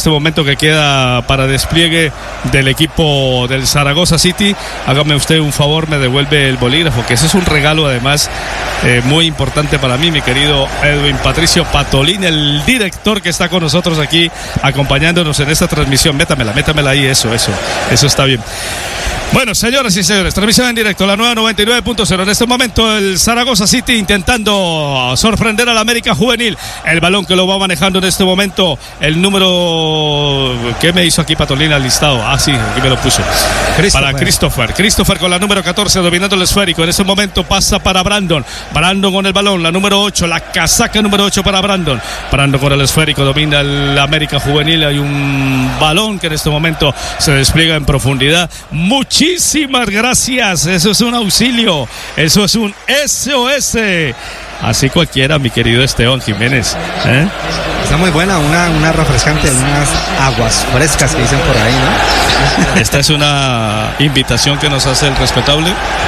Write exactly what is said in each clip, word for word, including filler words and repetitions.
este momento que queda para despliegue del equipo del Zaragoza City. Hágame usted un favor, me devuelve el bolígrafo, que ese es un regalo además eh, muy importante para mí, mi querido Edwin Patricio Patolín, el director que está con nosotros aquí acompañándonos en esta transmisión. Métamela, métamela ahí, eso, eso, eso está bien. Bueno, señoras y señores, transmisión en directo, la nueva noventa y nueve punto cero. En este momento el Zaragoza City intentando sorprender al América Juvenil. El balón que lo va manejando en este momento el número... ¿Qué me hizo aquí Patolina al listado? Ah, sí, aquí me lo puso. Para Christopher. Christopher con la número catorce dominando el esférico. En este momento pasa para Brandon. Brandon con el balón, la número ocho, la casaca número ocho para Brandon. Brandon con el esférico, domina el América Juvenil. Hay un balón que en este momento se despliega en profundidad. Muchísimo. Muchísimas gracias, eso es un auxilio, eso es un S O S. Así cualquiera, mi querido Esteban Jiménez. ¿Eh? Está muy buena, una, una refrescante, unas aguas frescas que dicen por ahí, ¿no? Esta es una invitación que nos hace el respetable.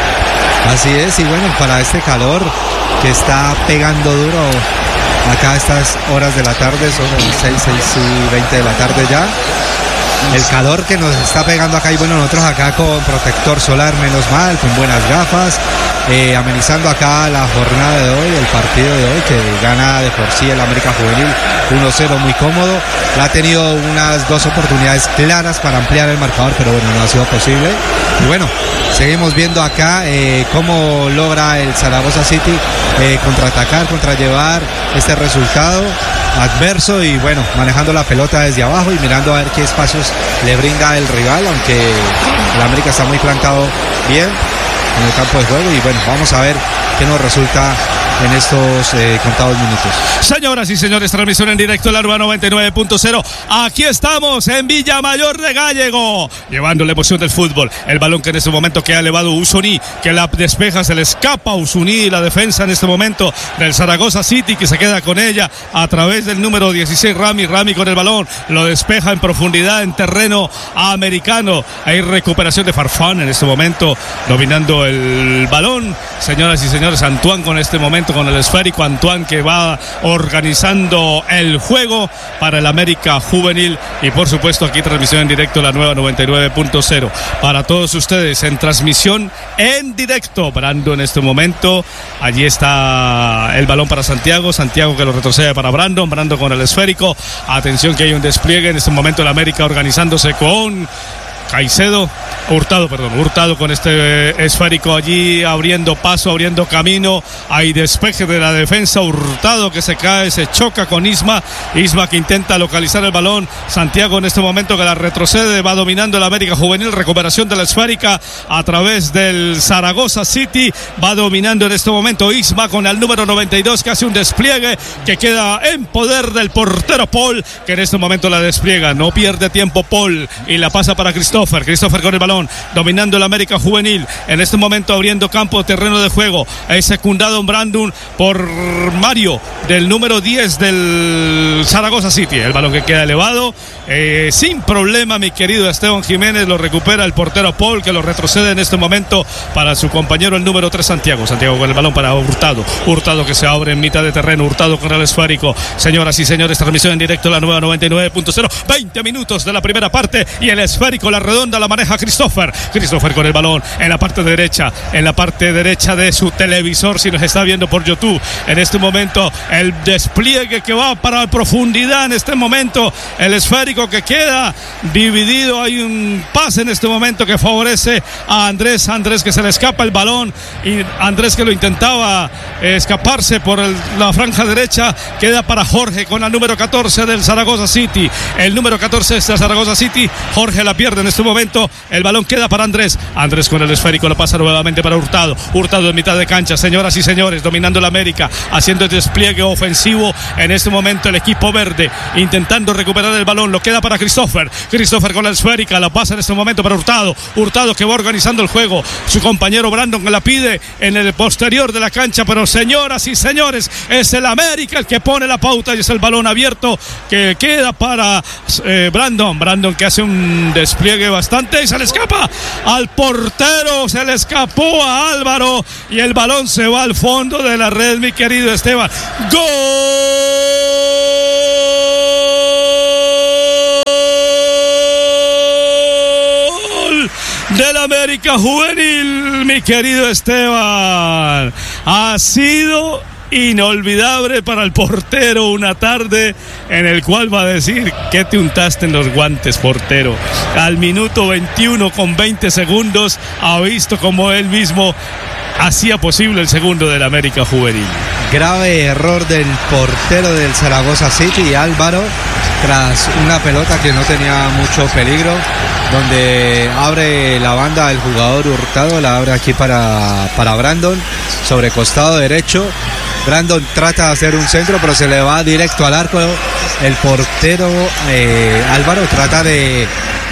Así es, y bueno, para este calor que está pegando duro acá a estas horas de la tarde, son las seis, seis y veinte de la tarde ya. El calor que nos está pegando acá, y bueno, nosotros acá con protector solar, menos mal, con buenas gafas, eh, amenizando acá la jornada de hoy, el partido de hoy, que gana de por sí el América Juvenil uno cero, muy cómodo. Ha tenido unas dos oportunidades claras para ampliar el marcador, pero bueno, no ha sido posible. Y bueno, seguimos viendo acá eh, cómo logra el Zaragoza City eh, contraatacar, contrallevar este resultado adverso, y bueno, manejando la pelota desde abajo y mirando a ver qué espacios le brinda el rival, aunque el América está muy plantado bien en el campo de juego, y bueno, vamos a ver qué nos resulta en estos eh, contados minutos. Señoras y señores, transmisión en directo, la nueva noventa y nueve punto cero. Aquí estamos en Villamayor de Gállego, llevando la emoción del fútbol. El balón que en este momento queda elevado, Usuní, que la despeja, se le escapa a Usuní, la defensa en este momento del Zaragoza City, que se queda con ella a través del número dieciséis, Rami. Rami con el balón, lo despeja en profundidad en terreno americano. Hay recuperación de Farfán en este momento, dominando el balón. Señoras y señores, Antoine con este momento con el esférico, Antoine que va organizando el juego para el América Juvenil, y por supuesto aquí transmisión en directo, la nueva noventa y nueve punto cero para todos ustedes en transmisión en directo. Brando en este momento, allí está el balón para Santiago, Santiago que lo retrocede para Brandon, Brandon con el esférico. Atención que hay un despliegue en este momento, el América organizándose con Caicedo, Hurtado, perdón, Hurtado con este esférico allí abriendo paso, abriendo camino. Hay despeje de la defensa, Hurtado que se cae, se choca con Isma, Isma que intenta localizar el balón. Santiago en este momento que la retrocede, va dominando el América Juvenil, recuperación de la esférica a través del Zaragoza City, va dominando en este momento Isma con el número noventa y dos que hace un despliegue que queda en poder del portero Paul, que en este momento la despliega, no pierde tiempo Paul y la pasa para Cristóbal. Christopher, Christopher con el balón, dominando el América Juvenil, en este momento abriendo campo, terreno de juego, es secundado en Brandon por Mario, del número diez del Zaragoza City, el balón que queda elevado, eh, sin problema mi querido Esteban Jiménez, lo recupera el portero Paul, que lo retrocede en este momento para su compañero el número tres Santiago, Santiago con el balón para Hurtado, Hurtado que se abre en mitad de terreno, Hurtado con el esférico. Señoras y señores, transmisión en directo, la nueva noventa y nueve punto cero, veinte minutos de la primera parte, y el esférico, la redonda la maneja Christopher, Christopher con el balón en la parte derecha, en la parte derecha de su televisor, si nos está viendo por YouTube, en este momento el despliegue que va para profundidad, en este momento el esférico que queda dividido, hay un pase en este momento que favorece a Andrés, Andrés que se le escapa el balón, y Andrés que lo intentaba escaparse por el, la franja derecha, queda para Jorge con el número catorce del Zaragoza City, el número catorce es del Zaragoza City, Jorge la pierde en este momento, el balón queda para Andrés, Andrés con el esférico lo pasa nuevamente para Hurtado, Hurtado en mitad de cancha, señoras y señores, dominando el América, haciendo el despliegue ofensivo en este momento el equipo verde, intentando recuperar el balón, lo queda para Christopher, Christopher con la esférica, la pasa en este momento para Hurtado, Hurtado que va organizando el juego, su compañero Brandon que la pide en el posterior de la cancha, pero señoras y señores, es el América el que pone la pauta y es el balón abierto que queda para eh, Brandon, Brandon que hace un despliegue bastante y se le escapa al portero, se le escapó a Álvaro y el balón se va al fondo de la red, mi querido Esteban. ¡Gol! del América Juvenil, mi querido Esteban. Ha sido inolvidable para el portero una tarde en el cual va a decir: ¿qué te untaste en los guantes, portero? Al minuto veintiuno con veinte segundos ha visto como él mismo hacía posible el segundo del América Juvenil. Grave error del portero del Zaragoza City, Álvaro, tras una pelota que no tenía mucho peligro, donde abre la banda el jugador Hurtado, la abre aquí para, para Brandon, sobre costado derecho. Brandon trata de hacer un centro, pero se le va directo al arco. El portero eh, Álvaro trata de,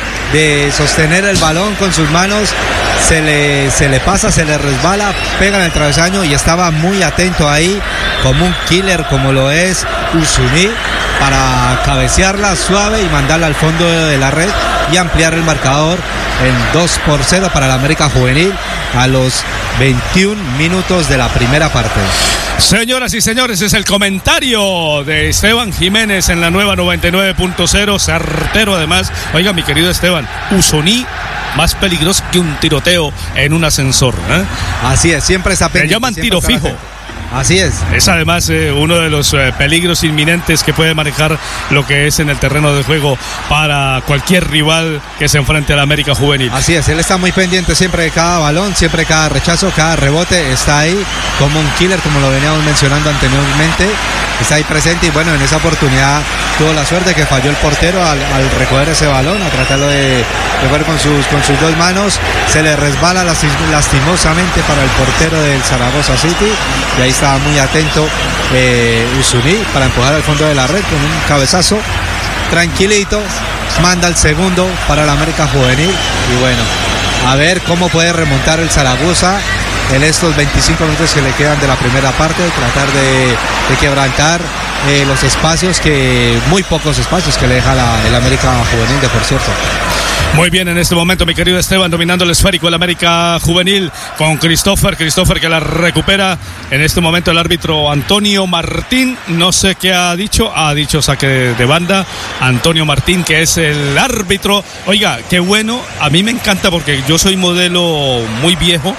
de sostener el balón con sus manos, se le, se le pasa, se le resbala, pega en el travesaño y estaba muy atento ahí, como un killer, como lo es Usuní, para cabecearla suave y mandarla al fondo de la red y ampliar el marcador en dos por cero para el América Juvenil a los veintiún minutos de la primera parte. Señoras y señores, es el comentario de Esteban Jiménez en la nueva noventa y nueve punto cero, certero además. Oiga, mi querido Esteban, Usoní más peligroso que un tiroteo en un ascensor, ¿eh? Así es, siempre está pendiente. Le llaman tiro fijo. Así es. Es además eh, uno de los eh, peligros inminentes que puede manejar lo que es en el terreno de juego para cualquier rival que se enfrente al América Juvenil. Así es, él está muy pendiente siempre de cada balón, siempre cada rechazo, cada rebote, está ahí como un killer, como lo veníamos mencionando anteriormente, está ahí presente y bueno, en esa oportunidad tuvo la suerte que falló el portero al, al recoger ese balón, a tratarlo de recoger con sus, con sus dos manos, se le resbala lastimosamente para el portero del Zaragoza City y ahí estaba muy atento eh, Usuní para empujar al fondo de la red con un cabezazo tranquilito, manda el segundo para el América Juvenil y bueno, a ver cómo puede remontar el Zaragoza en estos veinticinco minutos que le quedan de la primera parte, tratar de, de quebrantar eh, los espacios, que muy pocos espacios que le deja la, el América Juvenil, de por cierto. Muy bien, en este momento, mi querido Esteban, dominando el esférico el América Juvenil con Christopher, Christopher que la recupera. En este momento el árbitro Antonio Martín, no sé qué ha dicho, ha dicho saque de banda. Antonio Martín, que es el árbitro. Oiga, qué bueno, a mí me encanta porque yo soy modelo muy viejo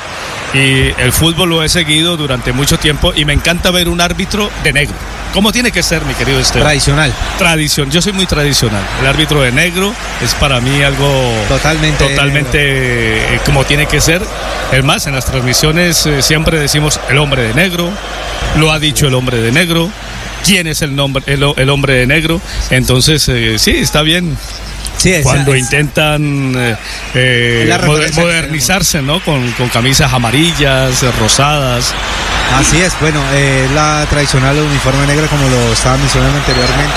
y el fútbol lo he seguido durante mucho tiempo y me encanta ver un árbitro de negro. ¿Cómo tiene que ser, mi querido Esteban? Tradicional. Tradición, yo soy muy tradicional. El árbitro de negro es para mí algo totalmente, totalmente eh, como tiene que ser. Es más, en las transmisiones eh, siempre decimos el hombre de negro, lo ha dicho el hombre de negro, quién es el, nombre, el, el hombre de negro. Entonces, eh, sí, está bien. Sí, es, cuando es, intentan eh, eh, moder, modernizarse, ¿no? Con, con camisas amarillas, rosadas. Así es, bueno, eh, la tradicional uniforme negra, como lo estaba mencionando anteriormente.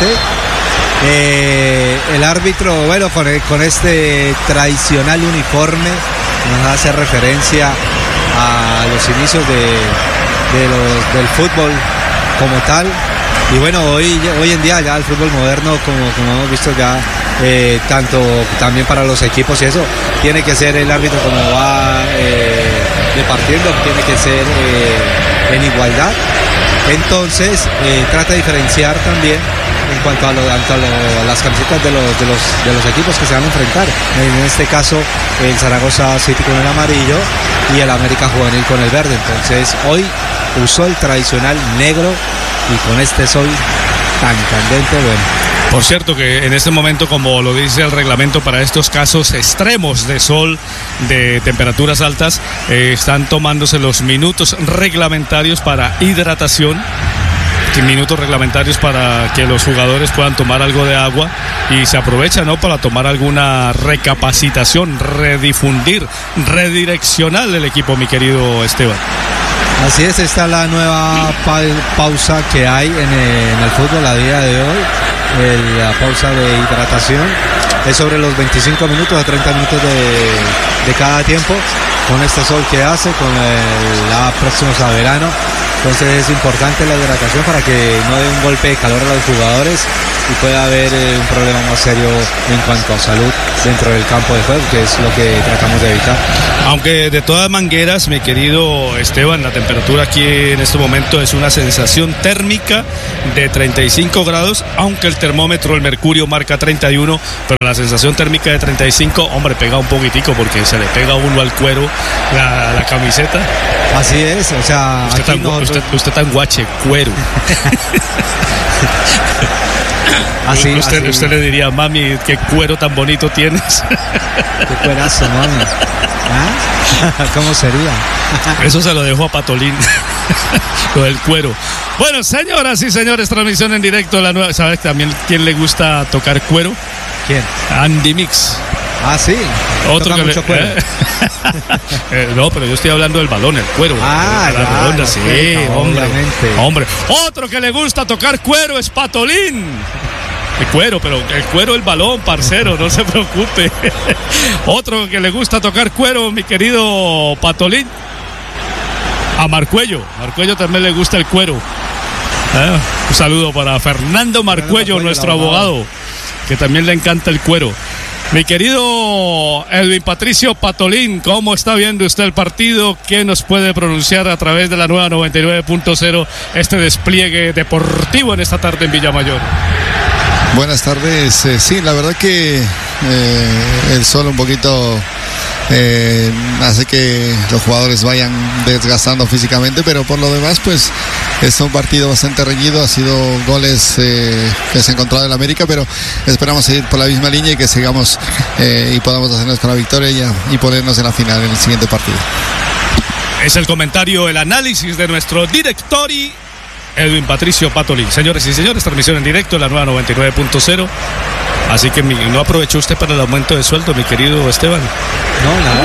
Eh, el árbitro, bueno, con, con este tradicional uniforme nos hace referencia a los inicios de, de los, del fútbol como tal. Y bueno, hoy, hoy en día ya el fútbol moderno, como, como hemos visto ya, eh, tanto también para los equipos y eso, tiene que ser el árbitro como va eh, departiendo, tiene que ser eh, en igualdad. Entonces, eh, trata de diferenciar también en cuanto a, lo, a, lo, a las camisetas de los, de, los, de los equipos que se van a enfrentar. En este caso, el Zaragoza City con el amarillo y el América Juvenil con el verde. Entonces, hoy usó el tradicional negro y con este sol tan candente, bueno. Por cierto que en este momento, como lo dice el reglamento, para estos casos extremos de sol, de temperaturas altas, eh, están tomándose los minutos reglamentarios para hidratación, minutos reglamentarios para que los jugadores puedan tomar algo de agua y se aprovecha, ¿no?, para tomar alguna recapacitación, redifundir, redireccionar el equipo, mi querido Esteban. Así es, esta es la nueva pa pausa que hay en el, en el fútbol a día de hoy, el, la pausa de hidratación es sobre los veinticinco minutos a treinta minutos de, de cada tiempo, con este sol que hace, con el la próximo verano, Entonces es importante la hidratación para que no dé un golpe de calor a los jugadores y pueda haber eh, un problema más serio en cuanto a salud dentro del campo de juego, que es lo que tratamos de evitar. Aunque de todas mangueras, mi querido Esteban, la temperatura aquí en este momento es una sensación térmica de treinta y cinco grados, aunque el termómetro, el mercurio marca treinta y uno, pero la sensación térmica de treinta y cinco, hombre, pega un poquitico porque se le pega uno al cuero la, la camiseta. Así es, o sea, usted, tan, nosotros... usted, usted tan guache, cuero. Así, usted, así. Usted le diría, mami, qué cuero tan bonito tienes. Qué cuerazo, mami. ¿Ah? ¿Cómo sería? Eso se lo dejo a Patolín. Lo del cuero. Bueno, señoras y señores, transmisión en directo de la nueva. ¿Sabes también quién le gusta tocar cuero? ¿Quién? Andy Mix. Ah, sí. Otro que mucho le... cuero. eh, no, pero yo estoy hablando del balón, el cuero. Ah, la claro, redonda, sí, claro, hombre, obviamente. hombre. Otro que le gusta tocar cuero es Patolín. El cuero, pero el cuero el balón, parcero, no se preocupe. Otro que le gusta tocar cuero, mi querido Patolín. A Marcuello. Marcuello también le gusta el cuero. ¿Eh? Un saludo para Fernando Marcuello, nuestro abogado, que también le encanta el cuero. Mi querido Edwin Patricio Patolín, ¿cómo está viendo usted el partido? ¿Qué nos puede pronunciar a través de la nueva noventa y nueve punto cero este despliegue deportivo en esta tarde en Villamayor? Buenas tardes. Eh, sí, la verdad que eh, el sol un poquito eh, hace que los jugadores vayan desgastando físicamente, pero por lo demás, pues es un partido bastante reñido. Ha sido goles eh, que se ha encontrado en América, pero esperamos seguir por la misma línea y que sigamos eh, y podamos hacernos con la victoria y, y ponernos en la final en el siguiente partido. Es el comentario, el análisis de nuestro director y Edwin Patricio Patolín. Señores y señores, transmisión en directo de la nueva noventa y nueve punto cero. Así que mi, ¿no aprovechó usted para el aumento de sueldo, mi querido Esteban? No, nada,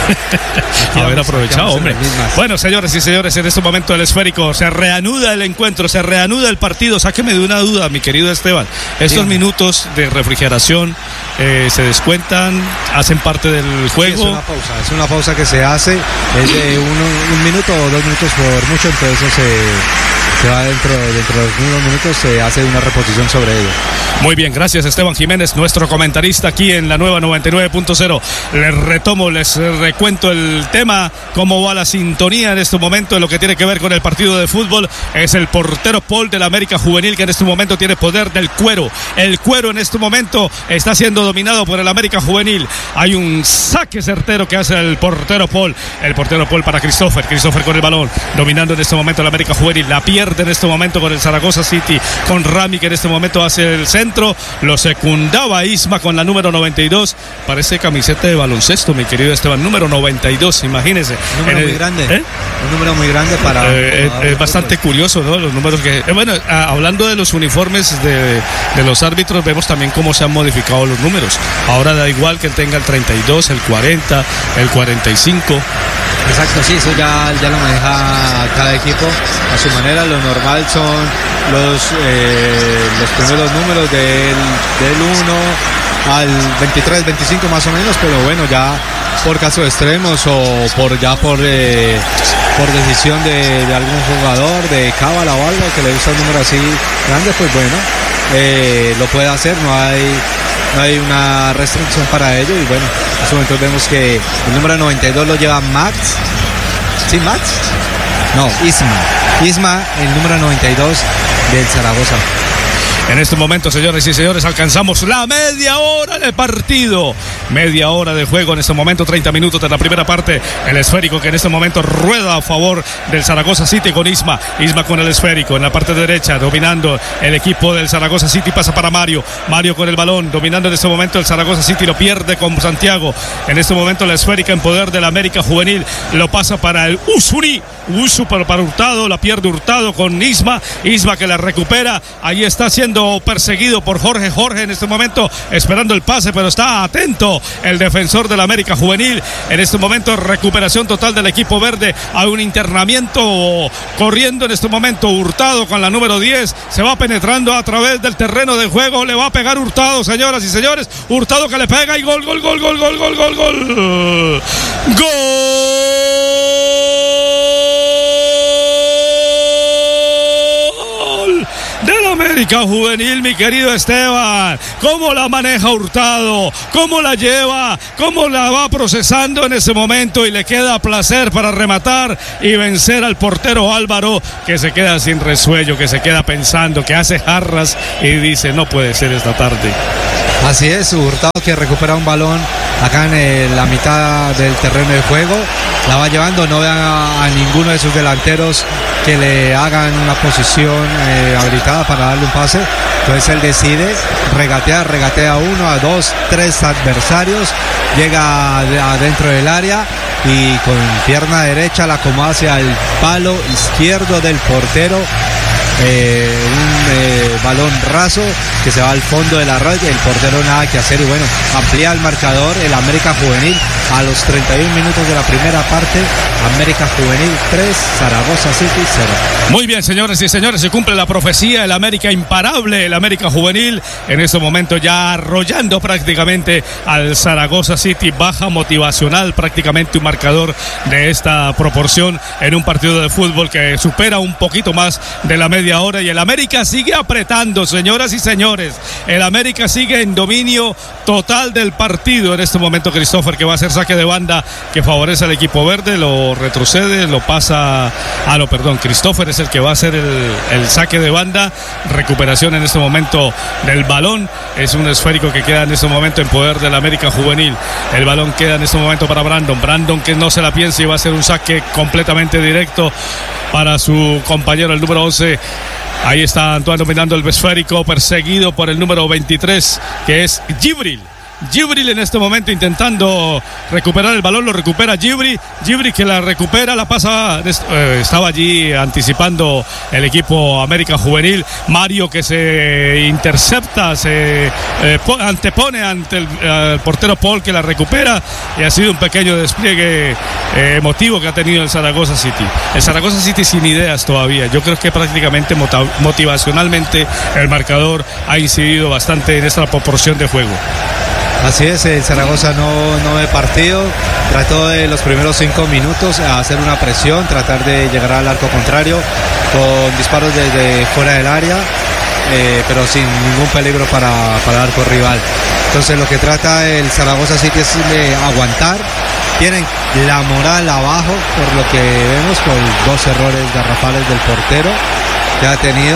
nada. Haber aprovechado, hombre. Bueno, señores y señores, en este momento el esférico se reanuda el encuentro, se reanuda el partido. Sáqueme de una duda, mi querido Esteban. Estos sí. minutos de refrigeración eh, se descuentan, hacen parte del juego. Sí, es una pausa, es una pausa que se hace, es de uno, un minuto o dos minutos por mucho, entonces eso se, se va dentro, dentro de los unos minutos, se hace una reposición sobre ello. Muy bien, gracias Esteban Jiménez, nuestro comentarista aquí en la nueva noventa y nueve punto cero. Les retomo, les recuento el tema, cómo va la sintonía en este momento en lo que tiene que ver con el partido de fútbol. Es el portero Paul del América Juvenil, que en este momento tiene poder del cuero. El cuero en este momento está siendo dominado por el América Juvenil. Hay un saque certero que hace el portero Paul. El portero Paul para Christopher. Christopher con el balón, dominando en este momento el América Juvenil. La pierde en este momento con el Zaragoza City, con Rami, que en este momento hace el centro. Lo secundaba Isma con la número noventa y dos. Parece camiseta de baloncesto, mi querido Esteban. Número noventa y dos, imagínese. Un número el, muy grande. ¿eh? Un número muy grande para... Eh, es bastante curioso, ¿no? Los números que... Eh, bueno, a, hablando de los uniformes de, de los árbitros, vemos también cómo se han modificado los números. Ahora da igual que tenga el treinta y dos, el cuarenta, el cuarenta y cinco. Exacto, sí, eso ya, ya lo maneja cada equipo a su manera. Lo normal son los, eh, los primeros números del, del uno al veintitrés, veinticinco más o menos, pero bueno, ya por casos extremos o por ya por eh, por decisión de, de algún jugador, de cábala o algo que le gusta un número así grande, pues bueno, eh, lo puede hacer, no hay no hay una restricción para ello. Y bueno, en este momento vemos que el número noventa y dos lo lleva Max. ¿Sí, Max? No, Isma. Isma, el número noventa y dos del Zaragoza. En este momento, señores y señores, alcanzamos la media hora de partido. Media hora de juego en este momento, treinta minutos de la primera parte. El esférico que en este momento rueda a favor del Zaragoza City con Isma. Isma con el esférico en la parte derecha, dominando el equipo del Zaragoza City. Pasa para Mario. Mario con el balón, dominando en este momento el Zaragoza City. Lo pierde con Santiago. En este momento la esférica en poder del América Juvenil. Lo pasa para el Usuri. Usu para, para Hurtado. La pierde Hurtado con Isma. Isma que la recupera. Ahí está siendo perseguido por Jorge Jorge en este momento, esperando el pase, pero está atento el defensor del América Juvenil. En este momento recuperación total del equipo verde. Hay un internamiento corriendo en este momento Hurtado con la número diez, se va penetrando a través del terreno de juego, le va a pegar Hurtado, señoras y señores. Hurtado que le pega y gol, gol, gol, gol, gol, gol, gol, gol. Gol América Juvenil, mi querido Esteban. ¿Cómo la maneja Hurtado? ¿Cómo la lleva? ¿Cómo la va procesando en ese momento? Y le queda placer para rematar y vencer al portero Álvaro, que se queda sin resuello, que se queda pensando, que hace jarras y dice, no puede ser esta tarde. Así es, Hurtado que recupera un balón acá en el, la mitad del terreno de juego, la va llevando, no vean a, a ninguno de sus delanteros que le hagan una posición eh, habilitada para darle un pase, entonces él decide regatear, regatea a uno, a dos, tres adversarios, llega adentro del área y con pierna derecha la acomoda hacia el palo izquierdo del portero. Eh, un eh, balón raso que se va al fondo de la raya, el portero nada que hacer y bueno, amplía el marcador el América Juvenil a los treinta y un minutos de la primera parte. América Juvenil tres, Zaragoza City cero. Muy bien, señores y señores, se cumple la profecía, el América imparable, el América Juvenil en este momento ya arrollando prácticamente al Zaragoza City, baja motivacional, prácticamente un marcador de esta proporción en un partido de fútbol que supera un poquito más de la media hora y el América sigue apretando, señoras y señores, el América sigue en dominio total del partido en este momento. Christopher, que va a hacer saque de banda que favorece al equipo verde, lo retrocede, lo pasa a lo, perdón, Christopher es el que va a hacer el, el saque de banda, recuperación en este momento del balón, es un esférico que queda en este momento en poder del América Juvenil, el balón queda en este momento para Brandon, Brandon que no se la piensa y va a hacer un saque completamente directo para su compañero, el número once. Ahí está Antoine dominando el esférico, perseguido por el número veintitrés, que es Gibril. Gibril en este momento intentando recuperar el balón, lo recupera Gibril, Gibril que la recupera, la pasa, eh, estaba allí anticipando el equipo América Juvenil, Mario que se intercepta, se eh, antepone ante el, el portero Paul que la recupera y ha sido un pequeño despliegue eh, emotivo que ha tenido el Zaragoza City. El Zaragoza City sin ideas todavía, yo creo que prácticamente motivacionalmente el marcador ha incidido bastante en esta proporción de juego. Así es, el Zaragoza no, no ve partido, trató de los primeros cinco minutos a hacer una presión, tratar de llegar al arco contrario con disparos desde fuera del área, eh, pero sin ningún peligro para, para el arco rival. Entonces lo que trata el Zaragoza City es de aguantar, tienen la moral abajo por lo que vemos, por dos errores garrafales del portero que ha tenido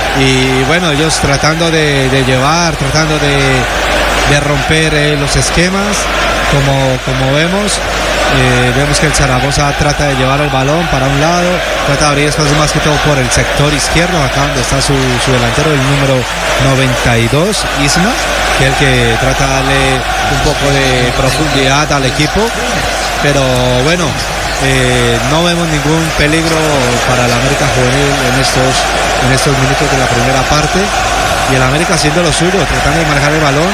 y bueno, ellos tratando de, de llevar, tratando de de romper eh, los esquemas como, como vemos eh, vemos que el Zaragoza trata de llevar el balón para un lado, trata de abrir espacio más que todo por el sector izquierdo, acá donde está su, su delantero, el número noventa y dos, Isma, que es el que trata de darle un poco de profundidad al equipo, pero bueno, eh, no vemos ningún peligro para el América Juvenil en estos, en estos minutos de la primera parte y el América haciendo lo suyo, tratando de manejar el balón.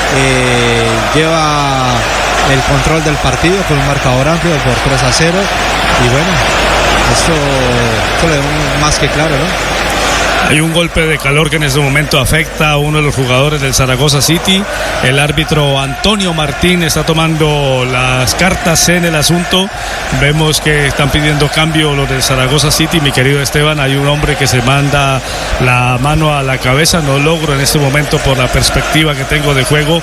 Eh, lleva el control del partido con un marcador amplio por tres a cero y bueno, esto, esto le da más que claro, ¿no? Hay un golpe de calor que en este momento afecta a uno de los jugadores del Zaragoza City. El árbitro Antonio Martín está tomando las cartas en el asunto. Vemos que están pidiendo cambio los del Zaragoza City. Mi querido Esteban, hay un hombre que se manda la mano a la cabeza. No logro en este momento por la perspectiva que tengo de juego.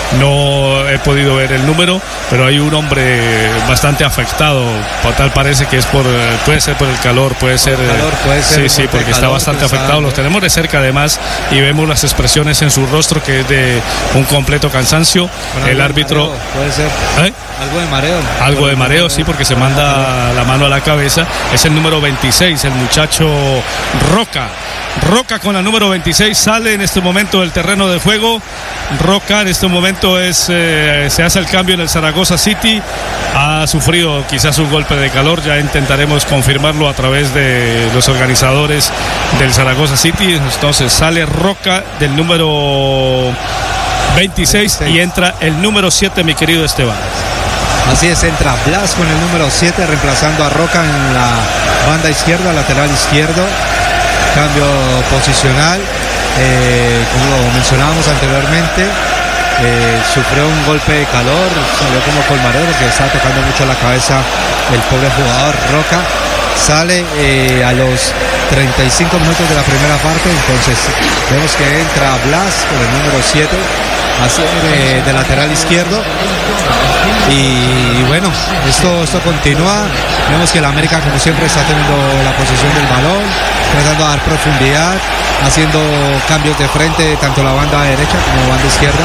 No he podido ver el número, pero hay un hombre bastante afectado. Tal parece que es por, puede ser por el calor, puede ser. El calor puede ser sí, sí, porque está bastante afectado. Los tenemos de cerca además y vemos las expresiones en su rostro que es de un completo cansancio. Bueno, el árbitro mareo, puede ser ¿Eh? algo de mareo. Algo de mareo, sí, porque se manda la mano a la cabeza. Es el número veintiséis, el muchacho Roca. Roca con la número veintiséis sale en este momento del terreno de juego. Roca en este momento es eh, se hace el cambio en el Zaragoza City. Ha sufrido quizás un golpe de calor, ya intentaremos confirmarlo a través de los organizadores del Zaragoza City. Entonces sale Roca del número veintiséis y entra el número siete, mi querido Esteban. Así es, entra Blas con el número siete reemplazando a Roca en la banda izquierda, lateral izquierdo. Cambio posicional, eh, como lo mencionábamos anteriormente, eh, sufrió un golpe de calor, salió como colmarero que estaba tocando mucho la cabeza el pobre jugador Roca, sale eh, a los treinta y cinco minutos de la primera parte. Entonces vemos que entra Blas con el número siete a ser eh, de lateral izquierdo. Y bueno, esto, esto continúa. Vemos que el América, como siempre, está teniendo la posesión del balón, tratando de dar profundidad, haciendo cambios de frente, tanto la banda derecha como banda izquierda,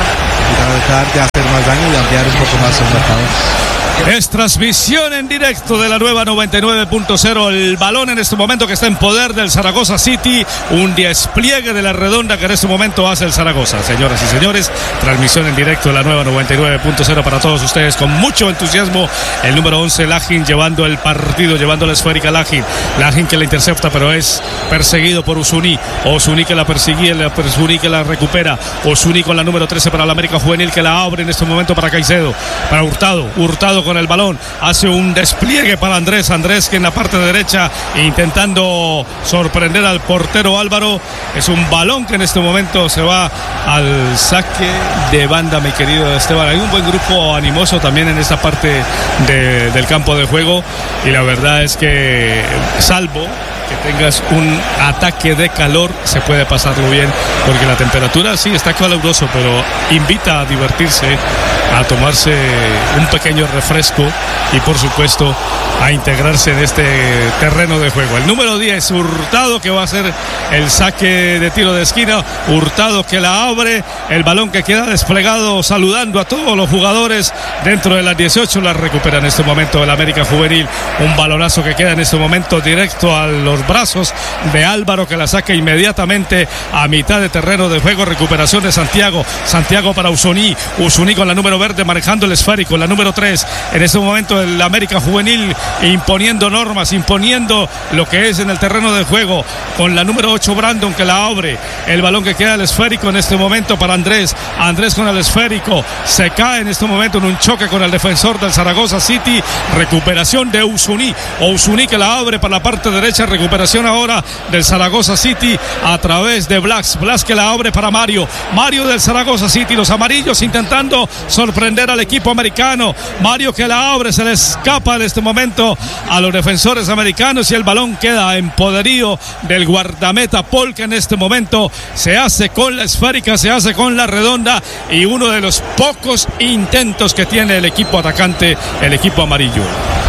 y tratar de hacer más daño y ampliar un poco más el marcador. Es transmisión en directo de la nueva noventa y nueve punto cero. El balón en este momento que está en poder del Zaragoza City. Un despliegue de la redonda que en este momento hace el Zaragoza. Señoras y señores, transmisión en directo de la nueva noventa y nueve punto cero para todos ustedes con mucho entusiasmo. El número once, Lajin, llevando el partido, llevando la esférica Lajin. Lajin que la intercepta, pero es perseguido por Usuni. Usuni que la persigue, Usuni que la recupera. Usuni con la número trece para la América Juvenil, que la abre en este momento para Caicedo. Para Hurtado. Hurtado con el balón, hace un despliegue para Andrés, Andrés que en la parte derecha intentando sorprender al portero Álvaro. Es un balón que en este momento se va al saque de banda, mi querido Esteban. Hay un buen grupo animoso también en esta parte de, del campo de juego, y la verdad es que salvo que tengas un ataque de calor, se puede pasarlo bien, porque la temperatura sí está caluroso, pero invita a divertirse, a tomarse un pequeño refresco y por supuesto a integrarse en este terreno de juego. El número diez, Hurtado, que va a hacer el saque de tiro de esquina. Hurtado que la abre, el balón que queda desplegado, saludando a todos los jugadores dentro de las dieciocho. La recupera en este momento el América Juvenil. Un balonazo que queda en este momento directo a los brazos de Álvaro, que la saca inmediatamente a mitad de terreno de juego. Recuperación de Santiago. Santiago para Usuni. Usuni con la número verde manejando el esférico. La número tres. En este momento el América Juvenil imponiendo normas, imponiendo lo que es en el terreno de juego. Con la número ocho, Brandon, que la abre. El balón que queda el esférico en este momento para Andrés. Andrés con el esférico. Se cae en este momento en un choque con el defensor del Zaragoza City. Recuperación de Usuni. Usuni que la abre para la parte derecha. Recuperación ahora del Zaragoza City a través de Blas. Blas que la abre para Mario. Mario del Zaragoza City. Los amarillos intentando sorprender al equipo americano. Mario que la abre. Se le escapa en este momento a los defensores americanos y el balón queda en poderío del guardameta Paul, que en este momento se hace con la esférica, se hace con la redonda, y uno de los pocos intentos que tiene el equipo atacante, el equipo amarillo.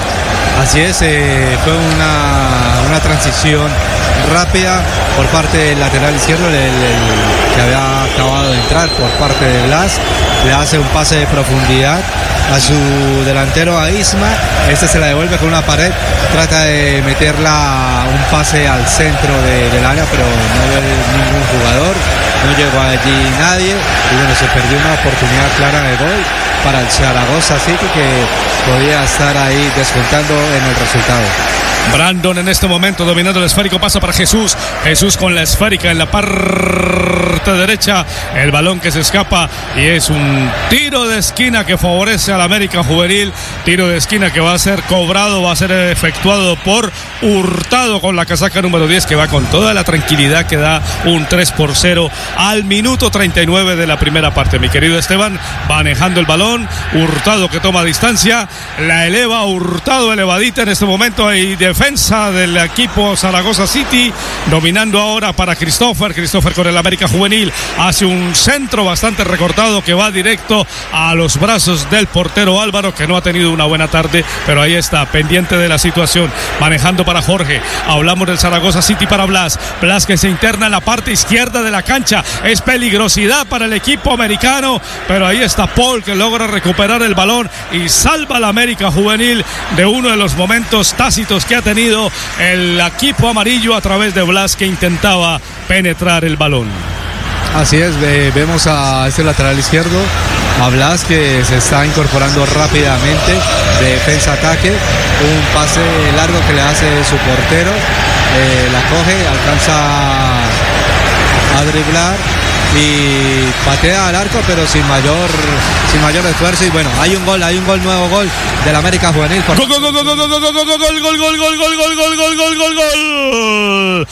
Así es, eh, fue una, una transición rápida por parte del lateral izquierdo, el, el, el que había acabado de entrar por parte de Blas. Le hace un pase de profundidad a su delantero, a Isma. Este se la devuelve con una pared, trata de meterla un pase al centro de, del área, pero no ve ningún jugador, no llegó allí nadie, y bueno, se perdió una oportunidad clara de gol para el Zaragoza City, que podía estar ahí descontando en el resultado. Brandon en este momento dominando el esférico, pasa para Jesús. Jesús con la esférica en la parte derecha, el balón que se escapa y es un tiro de esquina que favorece al América Juvenil. Tiro de esquina que va a ser cobrado, va a ser efectuado por Hurtado con la casaca número diez, que va con toda la tranquilidad que da un tres por cero al minuto treinta y nueve de la primera parte. Mi querido Esteban, manejando el balón, Hurtado que toma distancia, la eleva, Hurtado elevadita en este momento, y defensa del equipo Zaragoza City, dominando ahora para Christopher. Christopher con el América Juvenil hace un centro bastante recortado que va directo a los brazos del portero Álvaro, que no ha tenido una buena tarde, pero ahí está, pendiente de la situación, manejando para Jorge. Hablamos del Zaragoza City para Blas. Blas que se interna en la parte izquierda de la cancha, es peligrosidad para el equipo americano, pero ahí está Paul, que logra recuperar el balón y salva al América Juvenil de uno de los momentos tácitos que ha tenido el equipo amarillo a través de Blas, que intentaba penetrar el balón. Así es, ve, vemos a este lateral izquierdo, a Blas, que se está incorporando rápidamente de defensa-ataque. Un pase largo que le hace su portero, eh, la coge, alcanza a driblar y patea al arco, pero sin mayor sin mayor esfuerzo. Y bueno, hay un gol, hay un gol, nuevo gol del América Juvenil. Gol, gol, gol, gol, gol, gol, gol, gol, gol, gol, gol, gol, gol, gol, gol, gol, gol, gol, gol, gol.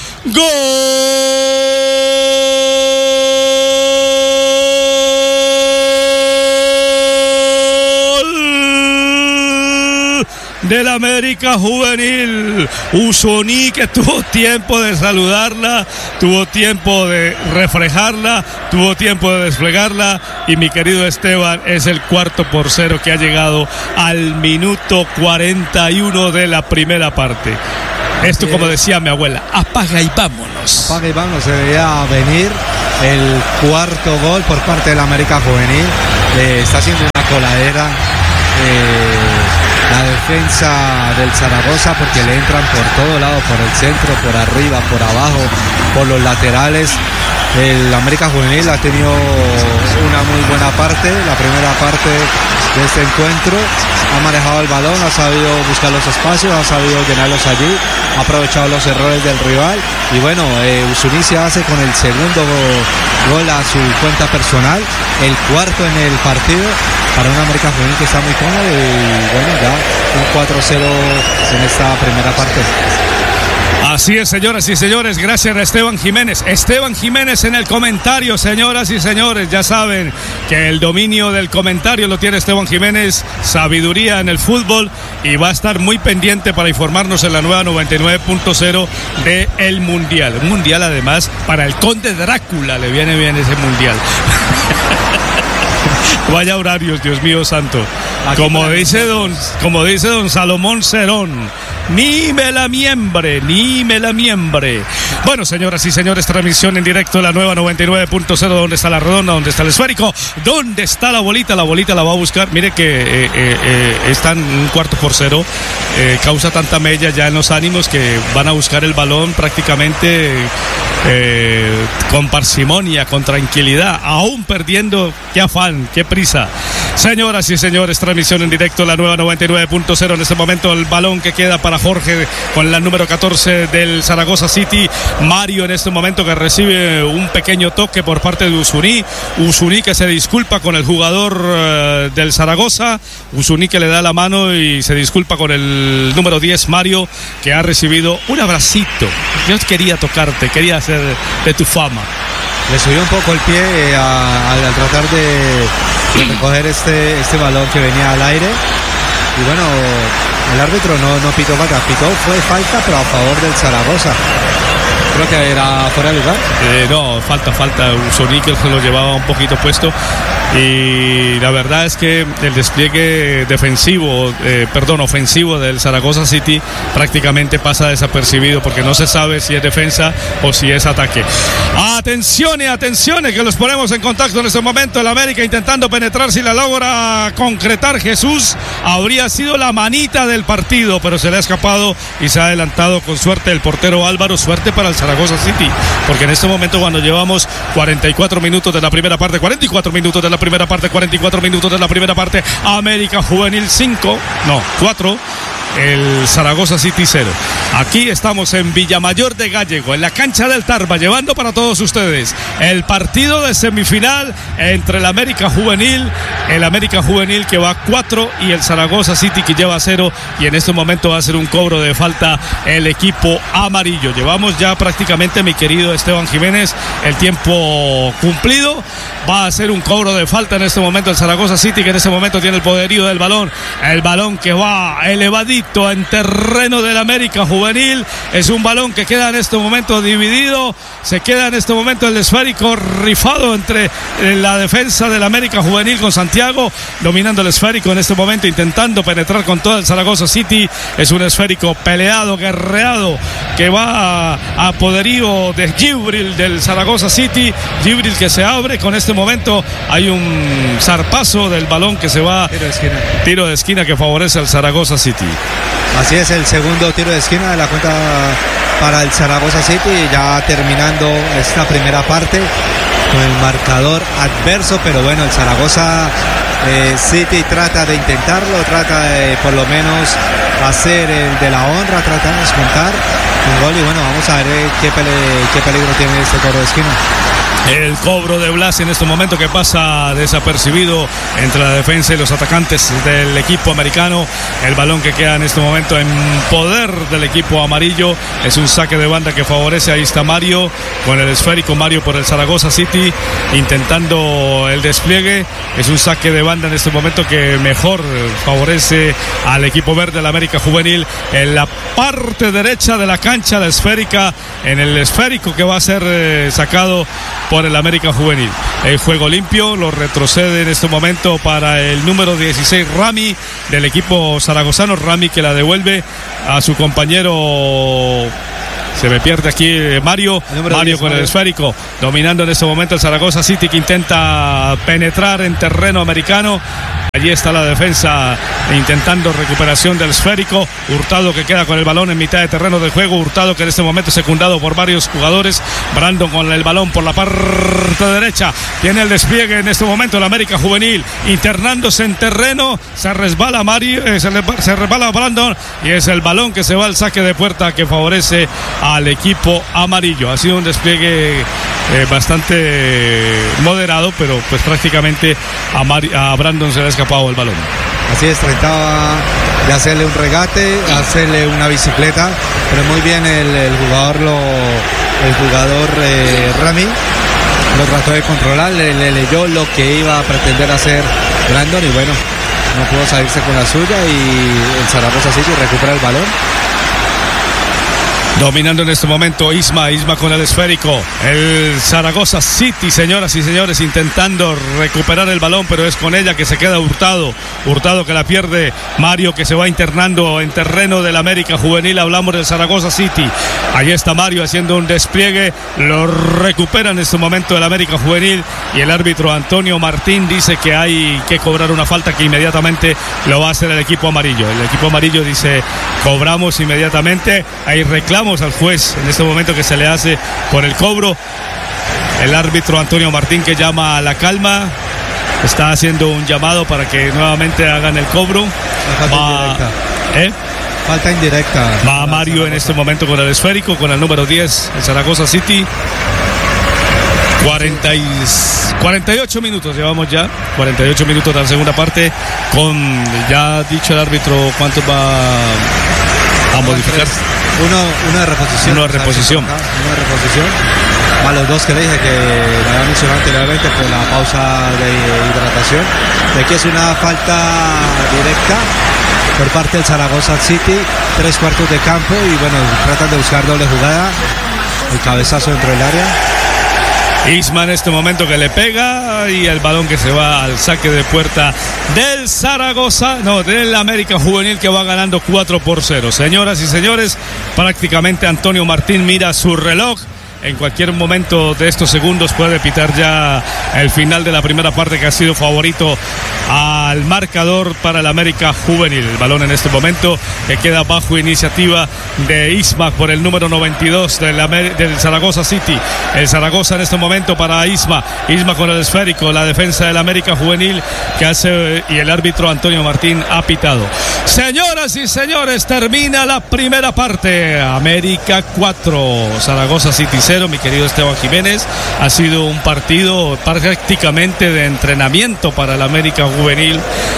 del América Juvenil. Usoni, que tuvo tiempo de saludarla, tuvo tiempo de reflejarla, tuvo tiempo de desplegarla, y mi querido Esteban, es el cuarto por cero que ha llegado al minuto cuarenta y uno de la primera parte. Esto, como decía mi abuela, apaga y vámonos. Apaga y vámonos, se veía venir el cuarto gol por parte del América Juvenil. Eh, está haciendo una coladera eh, la defensa del Zaragoza, porque le entran por todo lado, por el centro, por arriba, por abajo, por los laterales. El América Juvenil ha tenido una muy buena parte, la primera parte de este encuentro. Ha manejado el balón, ha sabido buscar los espacios, ha sabido llenarlos allí, ha aprovechado los errores del rival. Y bueno, eh, Usuni se hace con el segundo gol a su cuenta personal, el cuarto en el partido para un América Juvenil que está muy cómodo. Y bueno, ya un cuatro cero en esta primera parte. Así es, señoras y señores, gracias a Esteban Jiménez. Esteban Jiménez en el comentario, señoras y señores. Ya saben que el dominio del comentario lo tiene Esteban Jiménez, sabiduría en el fútbol, y va a estar muy pendiente para informarnos en la nueva noventa y nueve punto cero de el Mundial. Un Mundial, además, para el Conde Drácula le viene bien ese Mundial. Vaya horarios, Dios mío santo. Como dice don, como dice don Salomón Cerón, ni me la miembre, ni me la miembre. Bueno, señoras y señores, transmisión en directo de la nueva noventa y nueve punto cero. ¿Dónde está la redonda? ¿Dónde está el esférico? ¿Dónde está la bolita? La bolita la va a buscar. Mire que eh, eh, eh, están un cuarto por cero. Eh, causa tanta mella ya en los ánimos que van a buscar el balón prácticamente eh, con parsimonia, con tranquilidad, aún perdiendo. Qué afán, qué prisa. Señoras y señores, transmisión en directo, la nueva noventa y nueve punto cero. En este momento el balón que queda para Jorge con la número catorce del Zaragoza City. Mario en este momento, que recibe un pequeño toque por parte de Usuni. Usuni que se disculpa con el jugador uh, del Zaragoza. Usuni que le da la mano y se disculpa con el número diez, Mario, que ha recibido un abracito. Yo quería tocarte, quería hacer de tu fama. Le subió un poco el pie eh, a, a, al tratar de, de recoger este, este balón que venía al aire. Y bueno, el árbitro no, no pitó falta, pitó fue falta, pero a favor del Zaragoza. Creo que era fuera de lugar. Eh, no, falta, falta. Usoni que se lo llevaba un poquito puesto. Y la verdad es que el despliegue defensivo, eh, perdón, ofensivo del Zaragoza City prácticamente pasa desapercibido, porque no se sabe si es defensa o si es ataque. Atención y atención, que los ponemos en contacto en este momento. El América intentando penetrar, si la logra concretar Jesús, habría sido la manita del partido, pero se le ha escapado y se ha adelantado con suerte el portero Álvaro. Suerte para el Zaragoza City, porque en este momento, cuando llevamos cuarenta y cuatro minutos de la primera parte, cuarenta y cuatro minutos de la primera parte, cuarenta y cuatro minutos de la primera parte, América Juvenil cinco, no, cuatro, el Zaragoza City cero. Aquí estamos en Villamayor de Gállego, en la cancha del Tarba, llevando para todos ustedes el partido de semifinal entre el América Juvenil, el América Juvenil que va a cuatro, y el Zaragoza City que lleva cero, y en este momento va a ser un cobro de falta el equipo amarillo. Llevamos ya prácticamente, mi querido Esteban Jiménez, el tiempo cumplido. Va a ser un cobro de falta en este momento el Zaragoza City, que en este momento tiene el poderío del balón, el balón que va elevadito en terreno del América Juvenil. Es un balón que queda en este momento dividido, se queda en este momento el esférico rifado entre la defensa del América Juvenil con Santiago, dominando el esférico en este momento, intentando penetrar con todo el Zaragoza City. Es un esférico peleado, guerreado, que va a, a poderío de Gibril del Zaragoza City. Gibril que se abre con este momento, hay un zarpazo del balón que se va, tiro de esquina, tiro de esquina que favorece al Zaragoza City. Así es, el segundo tiro de esquina de la cuenta para el Zaragoza City, ya terminando esta primera parte con el marcador adverso, pero bueno, el Zaragoza eh, City trata de intentarlo, trata de por lo menos hacer el de la honra, trata de descontar un gol, y bueno, vamos a ver eh, qué, pele, qué peligro tiene este tiro de esquina. El cobro de Blas en este momento, que pasa desapercibido entre la defensa y los atacantes del equipo americano. El balón que queda en este momento en poder del equipo amarillo es un saque de banda que favorece. Ahí está Mario con el esférico, Mario por el Zaragoza City intentando el despliegue. Es un saque de banda banda en este momento que mejor favorece al equipo verde, la América Juvenil, en la parte derecha de la cancha, la esférica, en el esférico que va a ser eh, sacado por el América Juvenil. El juego limpio, lo retrocede en este momento para el número dieciséis, Rami, del equipo zaragozano. Rami que la devuelve a su compañero. Se me pierde aquí Mario, Mario diez, con Mario. El esférico, dominando en este momento el Zaragoza City, que intenta penetrar en terreno americano. Allí está la defensa intentando recuperación del esférico. Hurtado que queda con el balón en mitad de terreno del juego. Hurtado que en este momento es secundado por varios jugadores. Brandon con el balón por la parte derecha. Tiene el despliegue en este momento el América Juvenil, internándose en terreno. Se resbala Mario, eh, se, se resbala Brandon y es el balón que se va al saque de puerta que favorece al equipo amarillo. Ha sido un despliegue eh, bastante moderado, pero pues prácticamente a, Mar- a Brandon se le ha escapado el balón. Así es, trataba de hacerle un regate, hacerle una bicicleta, pero muy bien el, el jugador lo, el jugador eh, Rami lo trató de controlar, le, le leyó lo que iba a pretender hacer Brandon y bueno, no pudo salirse con la suya y el Zaragoza City recupera el balón. Dominando en este momento Isma, Isma con el esférico. El Zaragoza City, señoras y señores, intentando recuperar el balón, pero es con ella que se queda Hurtado. Hurtado que la pierde. Mario que se va internando en terreno del América Juvenil. Hablamos del Zaragoza City. Allí está Mario haciendo un despliegue. Lo recupera en este momento el América Juvenil. Y el árbitro Antonio Martín dice que hay que cobrar una falta que inmediatamente lo va a hacer el equipo amarillo. El equipo amarillo dice: cobramos inmediatamente. Hay reclamos al juez en este momento que se le hace por el cobro. El árbitro Antonio Martín, que llama a la calma, está haciendo un llamado para que nuevamente hagan el cobro. Falta Va, indirecta. ¿Eh? Falta indirecta. Va Mario en este momento con el esférico, con el número diez, el Zaragoza City. cuarenta y, cuarenta y ocho minutos llevamos ya, cuarenta y ocho minutos de la segunda parte, con ya dicho el árbitro cuánto va a modificar. Uno, uno de reposición. Uno de reposición. Uno de reposición. A los dos que le dije que me había mencionado anteriormente por la pausa de hidratación. De aquí es una falta directa por parte del Zaragoza City. Tres cuartos de campo y bueno, tratan de buscar doble jugada. El cabezazo dentro del área. Isma en este momento que le pega y el balón que se va al saque de puerta del Zaragoza, no, del América Juvenil, que va ganando cuatro por cero. Señoras y señores, prácticamente Antonio Martín mira su reloj. En cualquier momento de estos segundos puede pitar ya el final de la primera parte, que ha sido favorito al marcador para el América Juvenil. El balón en este momento que queda bajo iniciativa de Isma por el número noventa y dos del, Amer- del Zaragoza City. El Zaragoza en este momento para Isma. Isma con el esférico, la defensa del América Juvenil que hace, y el árbitro Antonio Martín ha pitado. Señoras y señores, termina la primera parte. América cuatro, Zaragoza City cero, mi querido Esteban Jiménez. Ha sido un partido prácticamente de entrenamiento para el América Juvenil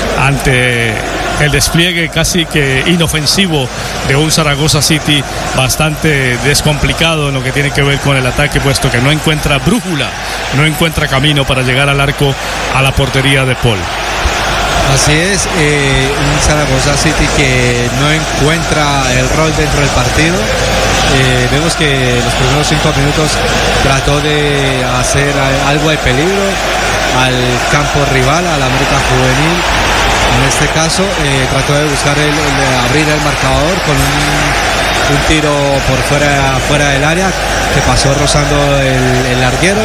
ante el despliegue casi que inofensivo de un Zaragoza City bastante descomplicado en lo que tiene que ver con el ataque, puesto que no encuentra brújula, no encuentra camino para llegar al arco, a la portería de Paul. Así es, eh, un Zaragoza City que no encuentra el rol dentro del partido. Eh, vemos que los primeros cinco minutos trató de hacer algo de peligro al campo rival, al América Juvenil. En este caso eh, trató de buscar el, el abrir el marcador con un, un tiro por fuera, fuera del área que pasó rozando el, el larguero.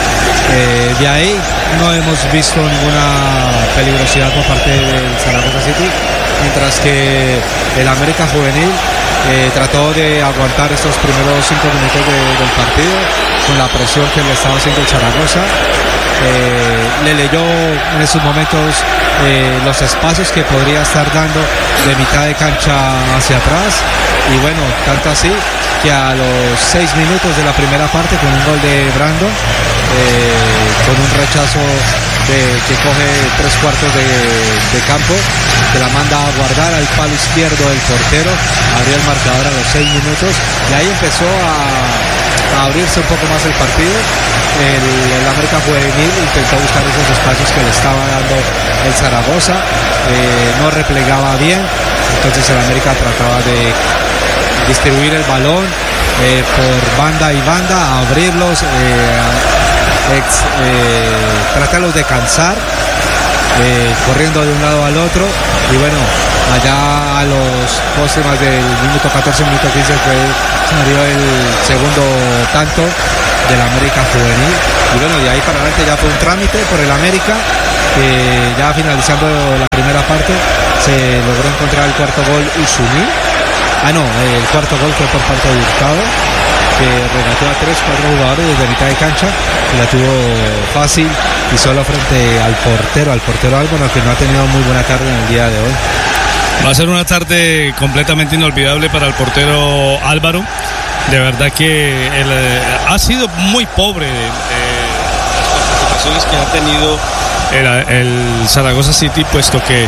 Eh, de ahí no hemos visto ninguna peligrosidad por parte del Zaragoza City, mientras que el América Juvenil eh, trató de aguantar estos primeros cinco minutos de, del partido con la presión que le estaba haciendo el Zaragoza. Eh, le leyó en esos momentos eh, los espacios que podría estar dando de mitad de cancha hacia atrás, y bueno, tanto así que a los seis minutos de la primera parte, con un gol de Brandon, eh, con un rechazo de, que coge tres cuartos de, de campo, que la manda a guardar al palo izquierdo del portero, abrió el marcador a los seis minutos y ahí empezó a a abrirse un poco más el partido. El, el América Juvenil intentó buscar esos espacios que le estaba dando el Zaragoza, eh, no replegaba bien, entonces el América trataba de distribuir el balón eh, por banda y banda, abrirlos, eh, ex, eh, tratarlos de cansar, eh, corriendo de un lado al otro, y bueno, allá a los postes más del minuto catorce, minuto quince fue, salió el segundo tanto del América Juvenil, y bueno, de ahí para adelante ya fue un trámite por el América, que ya finalizando la primera parte se logró encontrar el cuarto gol Usuni. Ah no, el cuarto gol fue por parte de Hurtado, que regató a tres, cuatro jugadores desde mitad de cancha, y la tuvo fácil y solo frente al portero, al portero Álvaro, que no ha tenido muy buena tarde en el día de hoy. Va a ser una tarde completamente inolvidable para el portero Álvaro. De verdad que él, eh, ha sido muy pobre eh, las participaciones que ha tenido el, el Zaragoza City, puesto que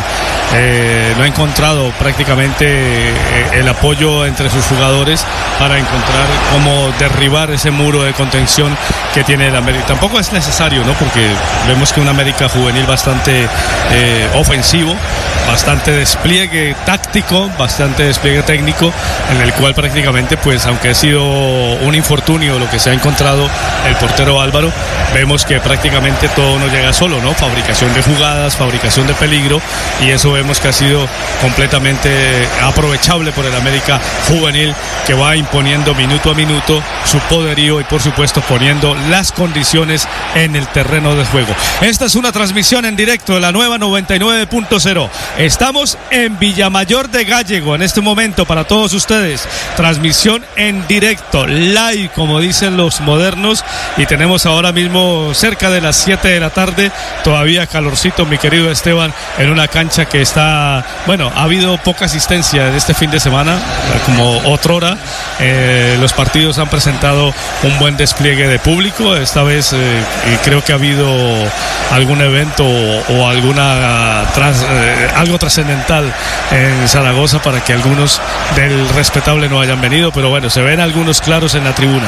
eh, no ha encontrado prácticamente eh, el apoyo entre sus jugadores para encontrar cómo derribar ese muro de contención que tiene el América. Tampoco es necesario, ¿no? Porque vemos que un América Juvenil bastante eh, ofensivo, bastante despliegue táctico, bastante despliegue técnico, en el cual prácticamente, pues aunque ha sido un infortunio lo que se ha encontrado el portero Álvaro, vemos que prácticamente todo no llega solo, ¿no? Fabricación de jugadas, fabricación de peligro, y eso vemos que ha sido completamente aprovechable por el América Juvenil, que va imponiendo minuto a minuto su poderío y por supuesto poniendo las condiciones en el terreno de juego. Esta es una transmisión en directo de la nueva noventa y nueve punto cero. Estamos en Villamayor de Gállego en este momento para todos ustedes. Transmisión en directo, live, como dicen los modernos, y tenemos ahora mismo cerca de las siete de la tarde, todavía calorcito, mi querido Esteban, en una cancha que está, bueno, ha habido poca asistencia en este fin de semana, como otrora. Eh, los partidos han presentado un buen despliegue de público. Esta vez eh, creo que ha habido algún evento o, o alguna trans, eh, algo trascendental en Zaragoza para que algunos del respetable no hayan venido, pero bueno, se ven algunos claros en la tribuna.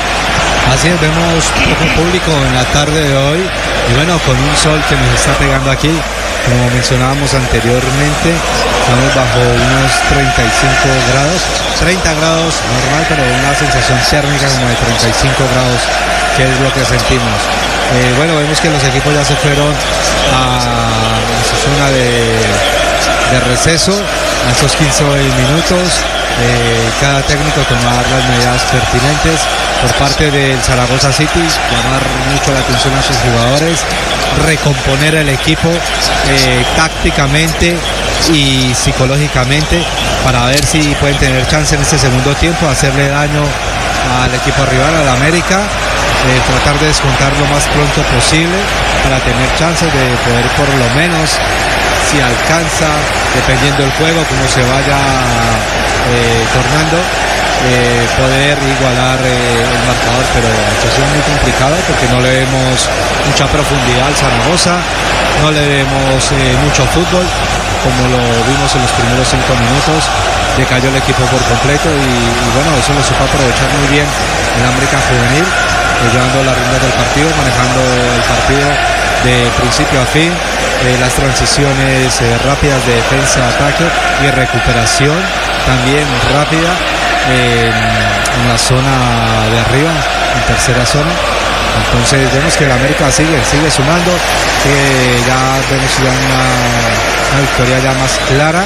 Así es, vemos poco público en la tarde de hoy, y bueno, con un sol que nos está pegando aquí, como mencionábamos anteriormente, estamos bajo unos treinta y cinco grados, treinta grados normal, pero una sensación térmica como de treinta y cinco grados, que es lo que sentimos. Eh, bueno, vemos que los equipos ya se fueron a su zona de, de receso, a esos quince minutos. Eh, cada técnico tomar las medidas pertinentes. Por parte del Zaragoza City, llamar mucho la atención a sus jugadores, recomponer el equipo eh, tácticamente y psicológicamente para ver si pueden tener chance en este segundo tiempo, hacerle daño al equipo rival, al América, eh, tratar de descontar lo más pronto posible para tener chances de poder por lo menos, si alcanza, dependiendo del juego, como se vaya eh, tornando, eh, poder igualar eh, el marcador, pero esto ha sido muy complicado porque no le vemos mucha profundidad al Zaragoza, no le vemos eh, mucho fútbol, como lo vimos en los primeros cinco minutos, decayó el equipo por completo y, y bueno, eso lo supo aprovechar muy bien el América Juvenil, eh, llevando las riendas del partido, manejando el partido de principio a fin, eh, las transiciones eh, rápidas de defensa-ataque y recuperación también rápida eh, en la zona de arriba, en tercera zona. Entonces vemos que el América sigue, sigue sumando, que ya vemos ya una, una victoria ya más clara,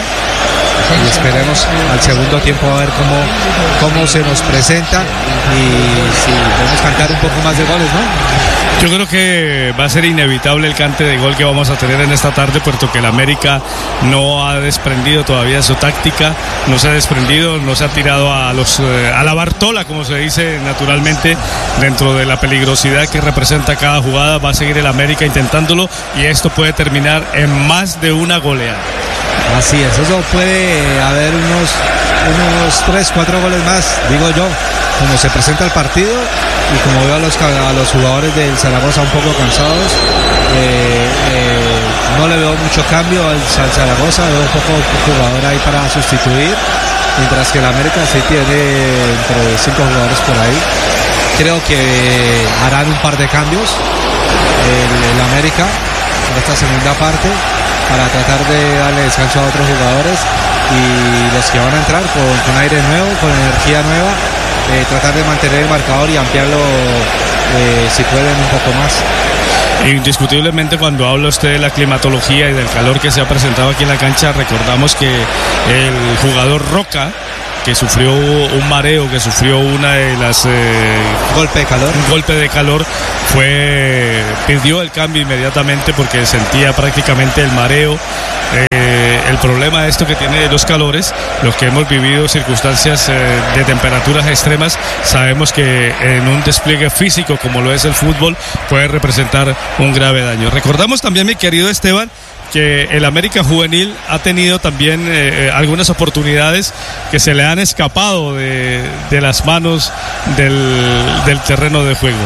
y esperemos al segundo tiempo a ver cómo, cómo se nos presenta y si podemos cantar un poco más de goles, ¿no? Yo creo que va a ser inevitable el cante de gol que vamos a tener en esta tarde, puesto que el América no ha desprendido todavía su táctica, no se ha desprendido, no se ha tirado a los eh, a la Bartola, como se dice naturalmente, dentro de la peligrosidad que representa cada jugada. Va a seguir el América intentándolo y esto puede terminar en más de una goleada. Así es, eso puede haber unos, unos tres, cuatro goles más, digo yo, como se presenta el partido y como veo a los, a los jugadores del Zaragoza un poco cansados, eh, eh, no le veo mucho cambio al, al Zaragoza, veo un poco jugador ahí para sustituir, mientras que el América sí tiene entre cinco jugadores por ahí creo que harán un par de cambios el, el América en esta segunda parte para tratar de darle descanso a otros jugadores y los que van a entrar con, con aire nuevo, con energía nueva, eh, tratar de mantener el marcador y ampliarlo eh, si pueden un poco más. Indiscutiblemente, cuando habla usted de la climatología y del calor que se ha presentado aquí en la cancha, recordamos que el jugador Roca, que sufrió un mareo, que sufrió una de las eh, golpe de calor, un golpe de calor, fue pidió el cambio inmediatamente porque sentía prácticamente el mareo. Eh, el problema de esto que tiene los calores, los que hemos vivido circunstancias eh, de temperaturas extremas, sabemos que en un despliegue físico como lo es el fútbol puede representar un grave daño. Recordamos también, mi querido Esteban, que el América Juvenil ha tenido también eh, algunas oportunidades que se le han escapado de, de las manos del, del terreno de juego.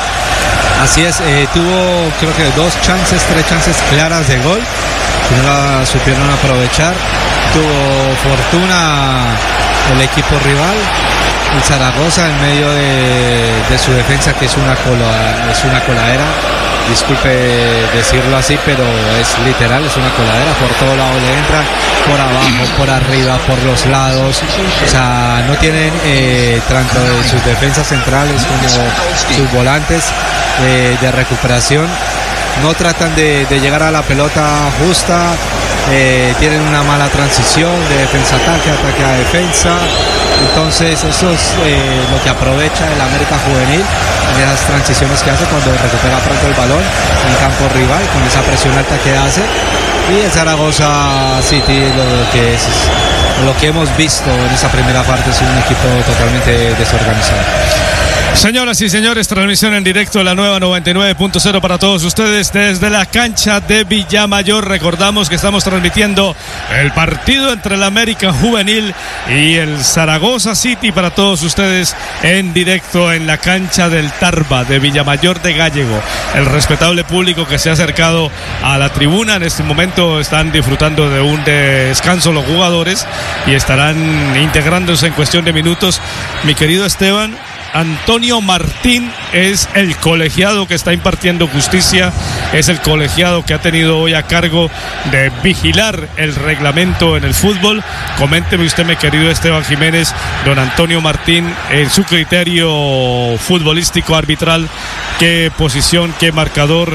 Así es, eh, tuvo creo que dos chances, tres chances claras de gol que no la supieron aprovechar. Tuvo fortuna el equipo rival, el Zaragoza, en medio de, de su defensa, que es una cola, es una coladera. Disculpe decirlo así, pero es literal, es una coladera. Por todo lado le entran, por abajo, por arriba, por los lados. O sea, no tienen eh, tanto de sus defensas centrales como sus volantes eh, de recuperación. No tratan de, de llegar a la pelota justa. Eh, tienen una mala transición de defensa-ataque, ataque a defensa. Entonces eso es eh, lo que aprovecha el América Juvenil en esas transiciones que hace cuando recupera pronto el balón en campo rival, con esa presión alta que hace. Y el Zaragoza City, lo que es lo que hemos visto en esa primera parte, es un equipo totalmente desorganizado. Señoras y señores, transmisión en directo de la nueva noventa y nueve punto cero para todos ustedes desde la cancha de Villamayor. Recordamos que estamos transmitiendo el partido entre el América Juvenil y el Zaragoza City para todos ustedes en directo en la cancha del Tarba de Villamayor de Gállego. El respetable público que se ha acercado a la tribuna en este momento están disfrutando de un descanso los jugadores y estarán integrándose en cuestión de minutos. Mi querido Esteban, Antonio Martín es el colegiado que está impartiendo justicia, es el colegiado que ha tenido hoy a cargo de vigilar el reglamento en el fútbol. Coménteme usted, mi querido Esteban Jiménez, don Antonio Martín, en su criterio futbolístico arbitral, qué posición, qué marcador,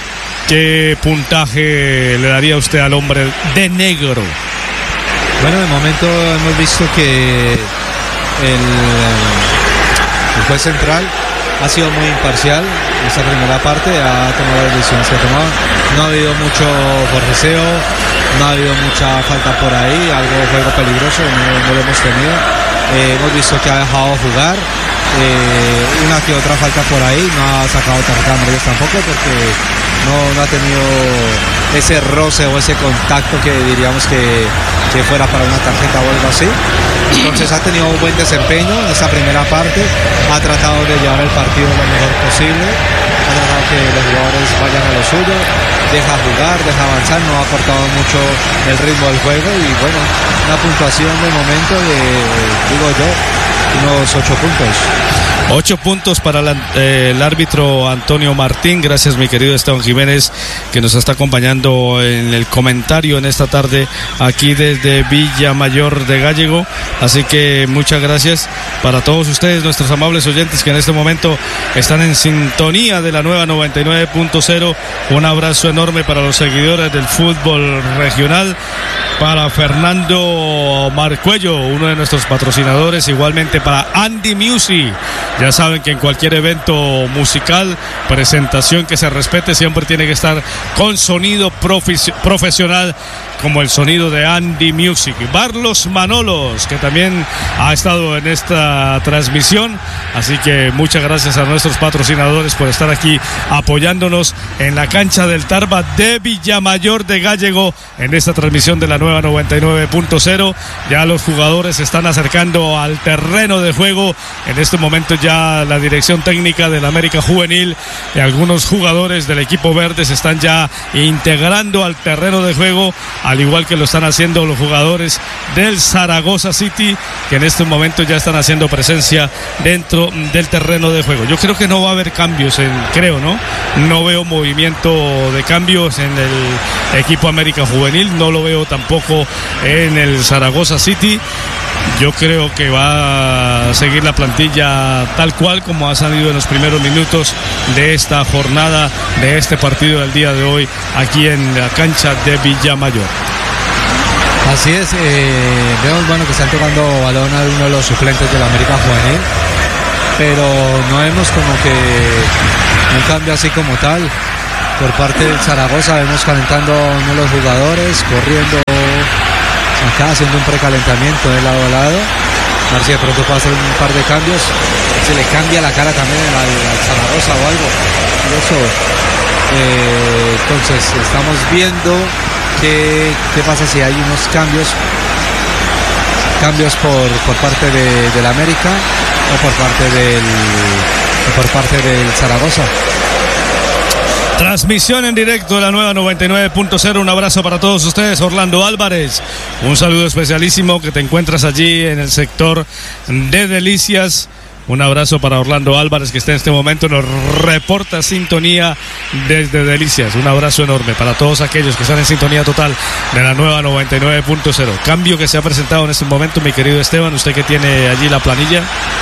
qué puntaje le daría usted al hombre de negro. Bueno, de momento hemos visto que el El juez central ha sido muy imparcial en esta primera parte, ha tomado las decisiones que ha tomado. No ha habido mucho forcejeo, no ha habido mucha falta por ahí, algo juego peligroso, no, no lo hemos tenido. Eh, hemos visto que ha dejado jugar, eh, una que otra falta por ahí, no ha sacado tarjeta amarilla tampoco porque no, no ha tenido ese roce o ese contacto que diríamos que, que fuera para una tarjeta o algo así. Entonces ha tenido un buen desempeño en esta primera parte, ha tratado de llevar el partido lo mejor posible, ha tratado que los jugadores vayan a lo suyo, deja jugar, deja avanzar, no ha cortado mucho el ritmo del juego y bueno, una puntuación de momento de, digo yo, unos ocho puntos. Ocho puntos para la, eh, el árbitro Antonio Martín. Gracias, mi querido Esteban Jiménez, que nos está acompañando en el comentario en esta tarde aquí desde Villamayor de Gállego. Así que muchas gracias para todos ustedes, nuestros amables oyentes que en este momento están en sintonía de la nueva noventa y nueve punto cero. Un abrazo enorme para los seguidores del fútbol regional, para Fernando Marcuello, uno de nuestros patrocinadores, igualmente para Andy Music. Ya saben que en cualquier evento musical, presentación que se respete, siempre tiene que estar con sonido profe- profesional como el sonido de Andy Music. Barlos Manolos, que también ha estado en esta transmisión, así que muchas gracias a nuestros patrocinadores por estar aquí apoyándonos en la cancha del Tarba de Villamayor de Gállego en esta transmisión de la nueva nueva noventa y nueve punto cero. Ya los jugadores se están acercando al terreno de juego. En este momento ya la dirección técnica del América Juvenil y algunos jugadores del equipo verde se están ya integrando al terreno de juego, al igual que lo están haciendo los jugadores del Zaragoza City, que en este momento ya están haciendo presencia dentro del terreno de juego. Yo creo que no va a haber cambios, en, creo, ¿no? No veo movimiento de cambios en el equipo América Juvenil, no lo veo tampoco en el Zaragoza City. Yo creo que va a seguir la plantilla tal cual como ha salido en los primeros minutos de esta jornada, de este partido del día de hoy, aquí en la cancha de Villamayor. Así es, eh, vemos bueno que están tocando balón a uno de los suplentes de la América Juvenil, pero no vemos como que un cambio así como tal por parte del Zaragoza. Vemos calentando a uno de los jugadores, corriendo acá, haciendo un precalentamiento de lado a lado. A ver si de pronto puede hacer un par de cambios, se le cambia la cara también al, al Zaragoza o algo. Eso, eh, entonces estamos viendo qué, qué pasa si hay unos cambios cambios por, por parte de, del América o por parte del o por parte del Zaragoza. Transmisión en directo de la nueva noventa y nueve punto cero. Un abrazo para todos ustedes. Orlando Álvarez, un saludo especialísimo, que te encuentras allí en el sector de Delicias. Un abrazo para Orlando Álvarez, que está en este momento, nos reporta sintonía desde Delicias. Un abrazo enorme para todos aquellos que están en sintonía total de la nueva noventa y nueve punto cero. Cambio que se ha presentado en este momento, mi querido Esteban, usted que tiene allí la planilla.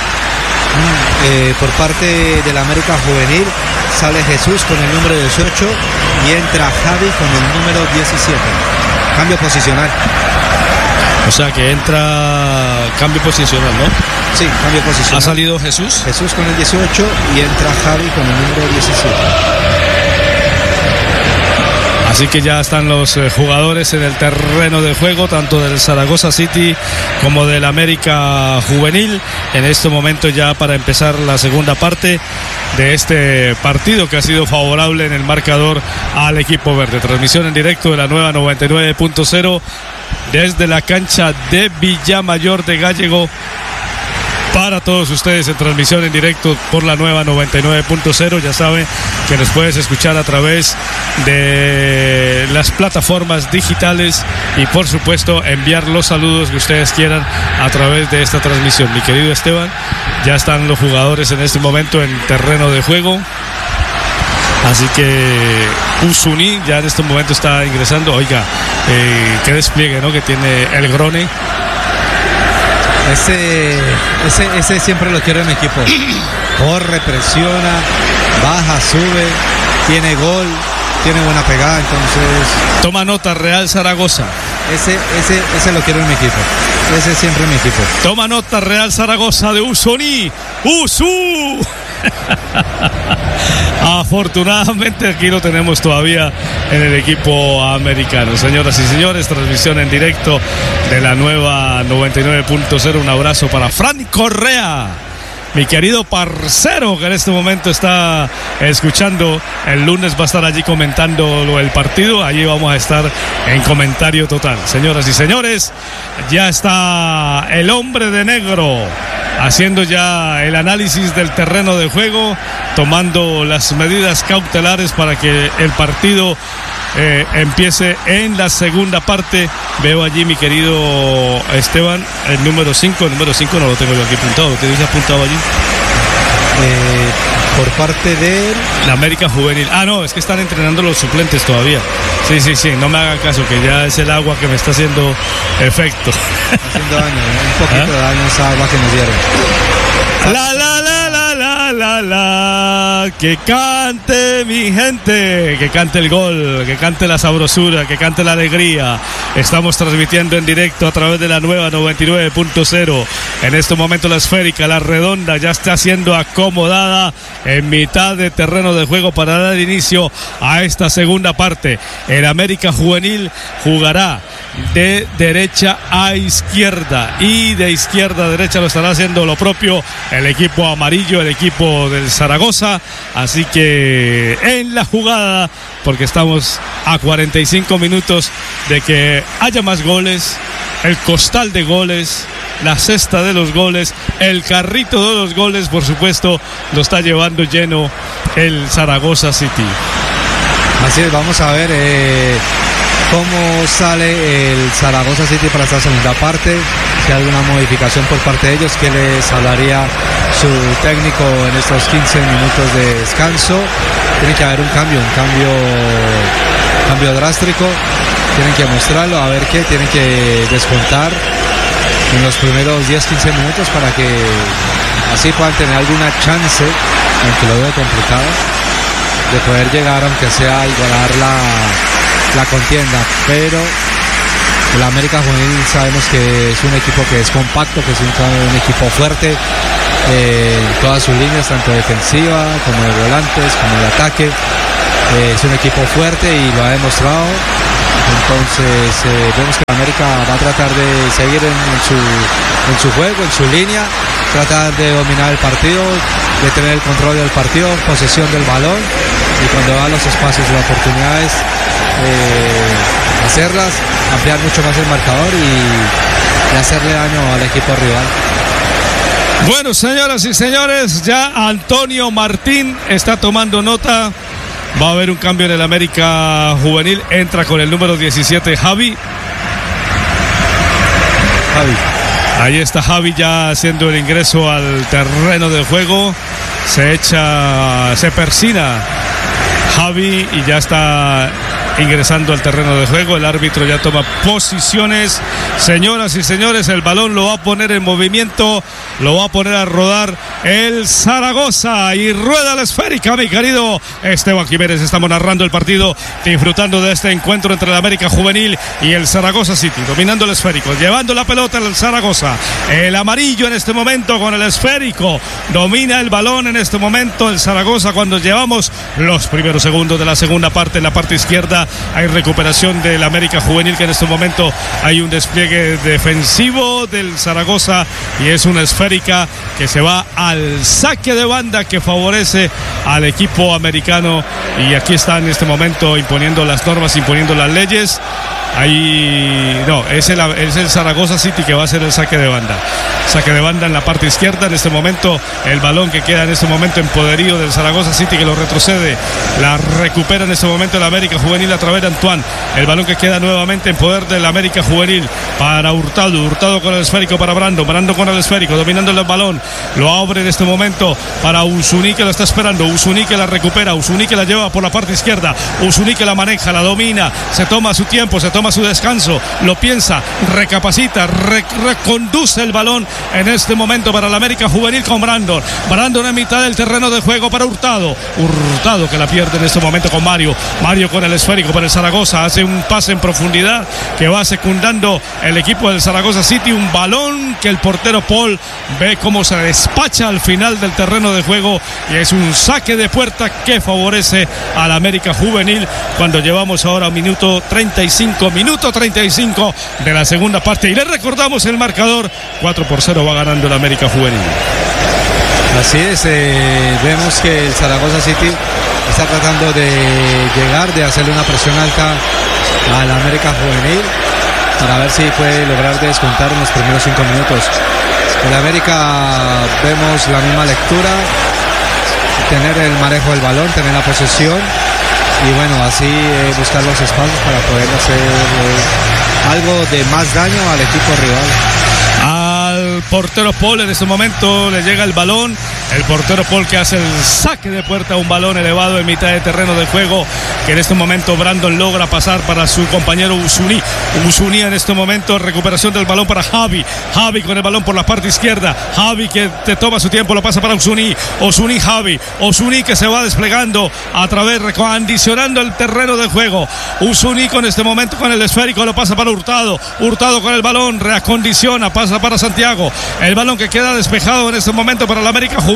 Eh, por parte de la América Juvenil sale Jesús con el número dieciocho y entra Javi con el número diecisiete. Cambio posicional. O sea que entra cambio posicional, ¿no? Sí, cambio posicional. ¿Ha salido Jesús? Jesús con el dieciocho y entra Javi con el número diecisiete. Así que ya están los eh, jugadores en el terreno de juego, tanto del Zaragoza City como del América Juvenil, en este momento ya para empezar la segunda parte de este partido que ha sido favorable en el marcador al equipo verde. Transmisión en directo de la nueva noventa y nueve punto cero desde la cancha de Villamayor de Gállego para todos ustedes, en transmisión en directo por la nueva noventa y nueve punto cero. Ya saben que nos puedes escuchar a través de las plataformas digitales y por supuesto enviar los saludos que ustedes quieran a través de esta transmisión. Mi querido Esteban, ya están los jugadores en este momento en terreno de juego. Así que Usuni ya en este momento está ingresando. Oiga, eh, qué despliegue, ¿no?, que tiene el Grone. Ese, ese, ese siempre lo quiero en mi equipo. Corre, presiona, baja, sube, tiene gol, tiene buena pegada, entonces... Toma nota, Real Zaragoza. Ese, ese, ese lo quiero en mi equipo. Ese siempre en mi equipo. Toma nota, Real Zaragoza de Usuni. ¡Usu! Afortunadamente aquí lo tenemos todavía en el equipo americano. Señoras y señores, transmisión en directo de la nueva noventa y nueve punto cero. Un abrazo para Fran Correa, mi querido parcero, que en este momento está escuchando. El lunes va a estar allí comentando el partido. Allí vamos a estar en comentario total. Señoras y señores, ya está el hombre de negro haciendo ya el análisis del terreno de juego, tomando las medidas cautelares para que el partido eh, empiece en la segunda parte. Veo allí, mi querido Esteban, el número cinco. El número cinco no lo tengo yo aquí apuntado. ¿Lo tienes apuntado allí? Eh, por parte de la América Juvenil. Ah, no, es que están entrenando los suplentes todavía. Sí, sí, sí, no me hagan caso, que ya es el agua que me está haciendo efecto. Haciendo daño, un poquito ¿Ah? de daño esa agua que nos dieron. La, la, la, la, la, la, la, que cante mi gente, que cante el gol, que cante la sabrosura, que cante la alegría. Estamos transmitiendo en directo a través de la nueva noventa y nueve punto cero. En este momento la esférica, la redonda, ya está siendo acomodada en mitad de terreno de juego para dar inicio a esta segunda parte. El América Juvenil jugará de derecha a izquierda y de izquierda a derecha lo estará haciendo lo propio el equipo amarillo, el equipo del Zaragoza. Así que en la jugada, porque estamos a cuarenta y cinco minutos de que que haya más goles, el costal de goles, la cesta de los goles, el carrito de los goles, por supuesto, lo está llevando lleno el Zaragoza City. Así es, vamos a ver eh, cómo sale el Zaragoza City para esta segunda parte, si hay alguna modificación por parte de ellos, qué les hablaría su técnico en estos quince minutos de descanso. Tiene que haber un cambio, un cambio, cambio drástico, tienen que mostrarlo, a ver qué, tienen que descontar en los primeros diez a quince minutos para que así puedan tener alguna chance, aunque lo veo complicado, de poder llegar, aunque sea a igualar la, la contienda. Pero el América Juvenil sabemos que es un equipo que es compacto, que es un, un equipo fuerte eh, en todas sus líneas, tanto defensiva como de volantes, como de ataque. Eh, es un equipo fuerte y lo ha demostrado. Entonces eh, vemos que América va a tratar de seguir en, en, su, en su juego, en su línea, tratar de dominar el partido, de tener el control del partido, posesión del balón, y cuando va a los espacios y oportunidades eh, hacerlas, ampliar mucho más el marcador y, y hacerle daño al equipo rival. Bueno, señoras y señores, ya Antonio Martín está tomando nota. Va a haber un cambio en el América Juvenil. Entra con el número diecisiete, Javi. Javi. Ahí está Javi ya haciendo el ingreso al terreno de juego. Se echa, se persina Javi y ya está ingresando al terreno de juego. El árbitro ya toma posiciones. Señoras y señores, el balón lo va a poner en movimiento, lo va a poner a rodar el Zaragoza y rueda la esférica, mi querido Esteban Jiménez. Estamos narrando el partido, disfrutando de este encuentro entre el América Juvenil y el Zaragoza City, dominando el esférico, llevando la pelota al Zaragoza. El amarillo en este momento con el esférico domina el balón en este momento el Zaragoza cuando llevamos los primeros segundos de la segunda parte. En la parte izquierda hay recuperación del América Juvenil, que en este momento hay un despliegue defensivo del Zaragoza y es una esférica que se va al saque de banda que favorece al equipo americano, y aquí está en este momento imponiendo las normas, imponiendo las leyes. Ahí no, es el, es el Zaragoza City que va a hacer el saque de banda. Saque de banda en la parte izquierda. En este momento el balón que queda en este momento en poderío del Zaragoza City, que lo retrocede, la recupera en este momento el América Juvenil a través de Antoine. El balón que queda nuevamente en poder del América Juvenil para Hurtado. Hurtado con el esférico para Brando. Brando con el esférico, dominando el balón. Lo abre en este momento para Usuni, que lo está esperando. Usuni que la recupera. Usuni que la lleva por la parte izquierda. Usuni que la maneja, la domina. Se toma su tiempo, se toma su descanso, lo piensa, recapacita, re- reconduce el balón en este momento para el América Juvenil con Brandon. Brandon en mitad del terreno de juego para Hurtado. Hurtado que la pierde en este momento con Mario. Mario con el esférico para el Zaragoza. Hace un pase en profundidad que va secundando el equipo del Zaragoza City. Un balón que el portero Paul ve cómo se despacha al final del terreno de juego, y es un saque de puerta que favorece al América Juvenil cuando llevamos ahora un minuto treinta y cinco, minuto treinta y cinco de la segunda parte, y le recordamos el marcador: cuatro por cero va ganando el América Juvenil. Así es, eh, vemos que el Zaragoza City está tratando de llegar, de hacerle una presión alta al América Juvenil para ver si puede lograr descontar en los primeros cinco minutos. El América vemos la misma lectura, tener el manejo del balón, tener la posesión y bueno, así eh, buscar los espacios para poder hacer eh, algo de más daño al equipo rival. Al portero Paul en este momento le llega el balón. El portero Paul que hace el saque de puerta, un balón elevado en mitad de terreno de juego, que en este momento Brandon logra pasar para su compañero Usuni. Usuni en este momento, recuperación del balón para Javi. Javi con el balón por la parte izquierda. Javi que te toma su tiempo, lo pasa para Usuni. Usuni Javi. Usuni que se va desplegando a través, recondicionando el terreno de juego. Usuni con este momento con el esférico, lo pasa para Hurtado. Hurtado con el balón, reacondiciona, pasa para Santiago. El balón que queda despejado en este momento para el América Juvenil.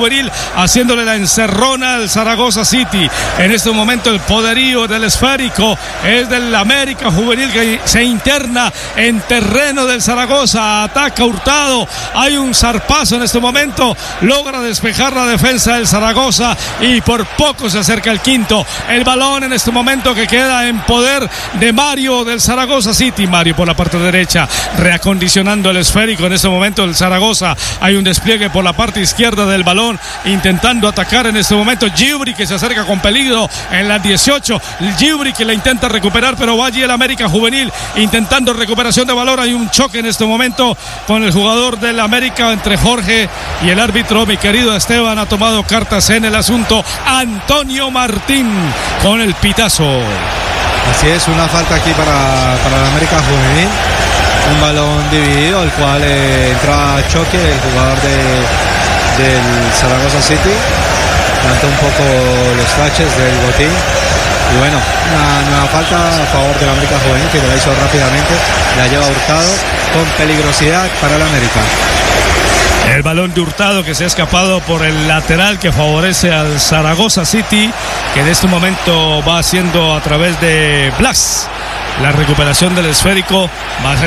Juvenil, haciéndole la encerrona al Zaragoza City. En este momento el poderío del esférico es del América Juvenil, que se interna en terreno del Zaragoza, ataca Hurtado, hay un zarpazo en este momento, logra despejar la defensa del Zaragoza y por poco se acerca el quinto. El balón en este momento que queda en poder de Mario del Zaragoza City. Mario por la parte derecha, reacondicionando el esférico. En este momento el Zaragoza, hay un despliegue por la parte izquierda del balón, intentando atacar en este momento Gibri, que se acerca con peligro en las dieciocho. Gibri que la intenta recuperar, pero va allí el América Juvenil intentando recuperación de balón. Hay un choque en este momento con el jugador del América entre Jorge y el árbitro. Mi querido Esteban ha tomado cartas en el asunto, Antonio Martín con el pitazo. Así es, una falta aquí para, para el América Juvenil, un balón dividido, el cual eh, entra a choque el jugador de, del Zaragoza City, levanta un poco los taches del botín y bueno, una nueva falta a favor del América Juvenil, que la hizo rápidamente, la lleva Hurtado con peligrosidad para el América. El balón de Hurtado que se ha escapado por el lateral que favorece al Zaragoza City, que en este momento va haciendo a través de Blas la recuperación del esférico. Va a ser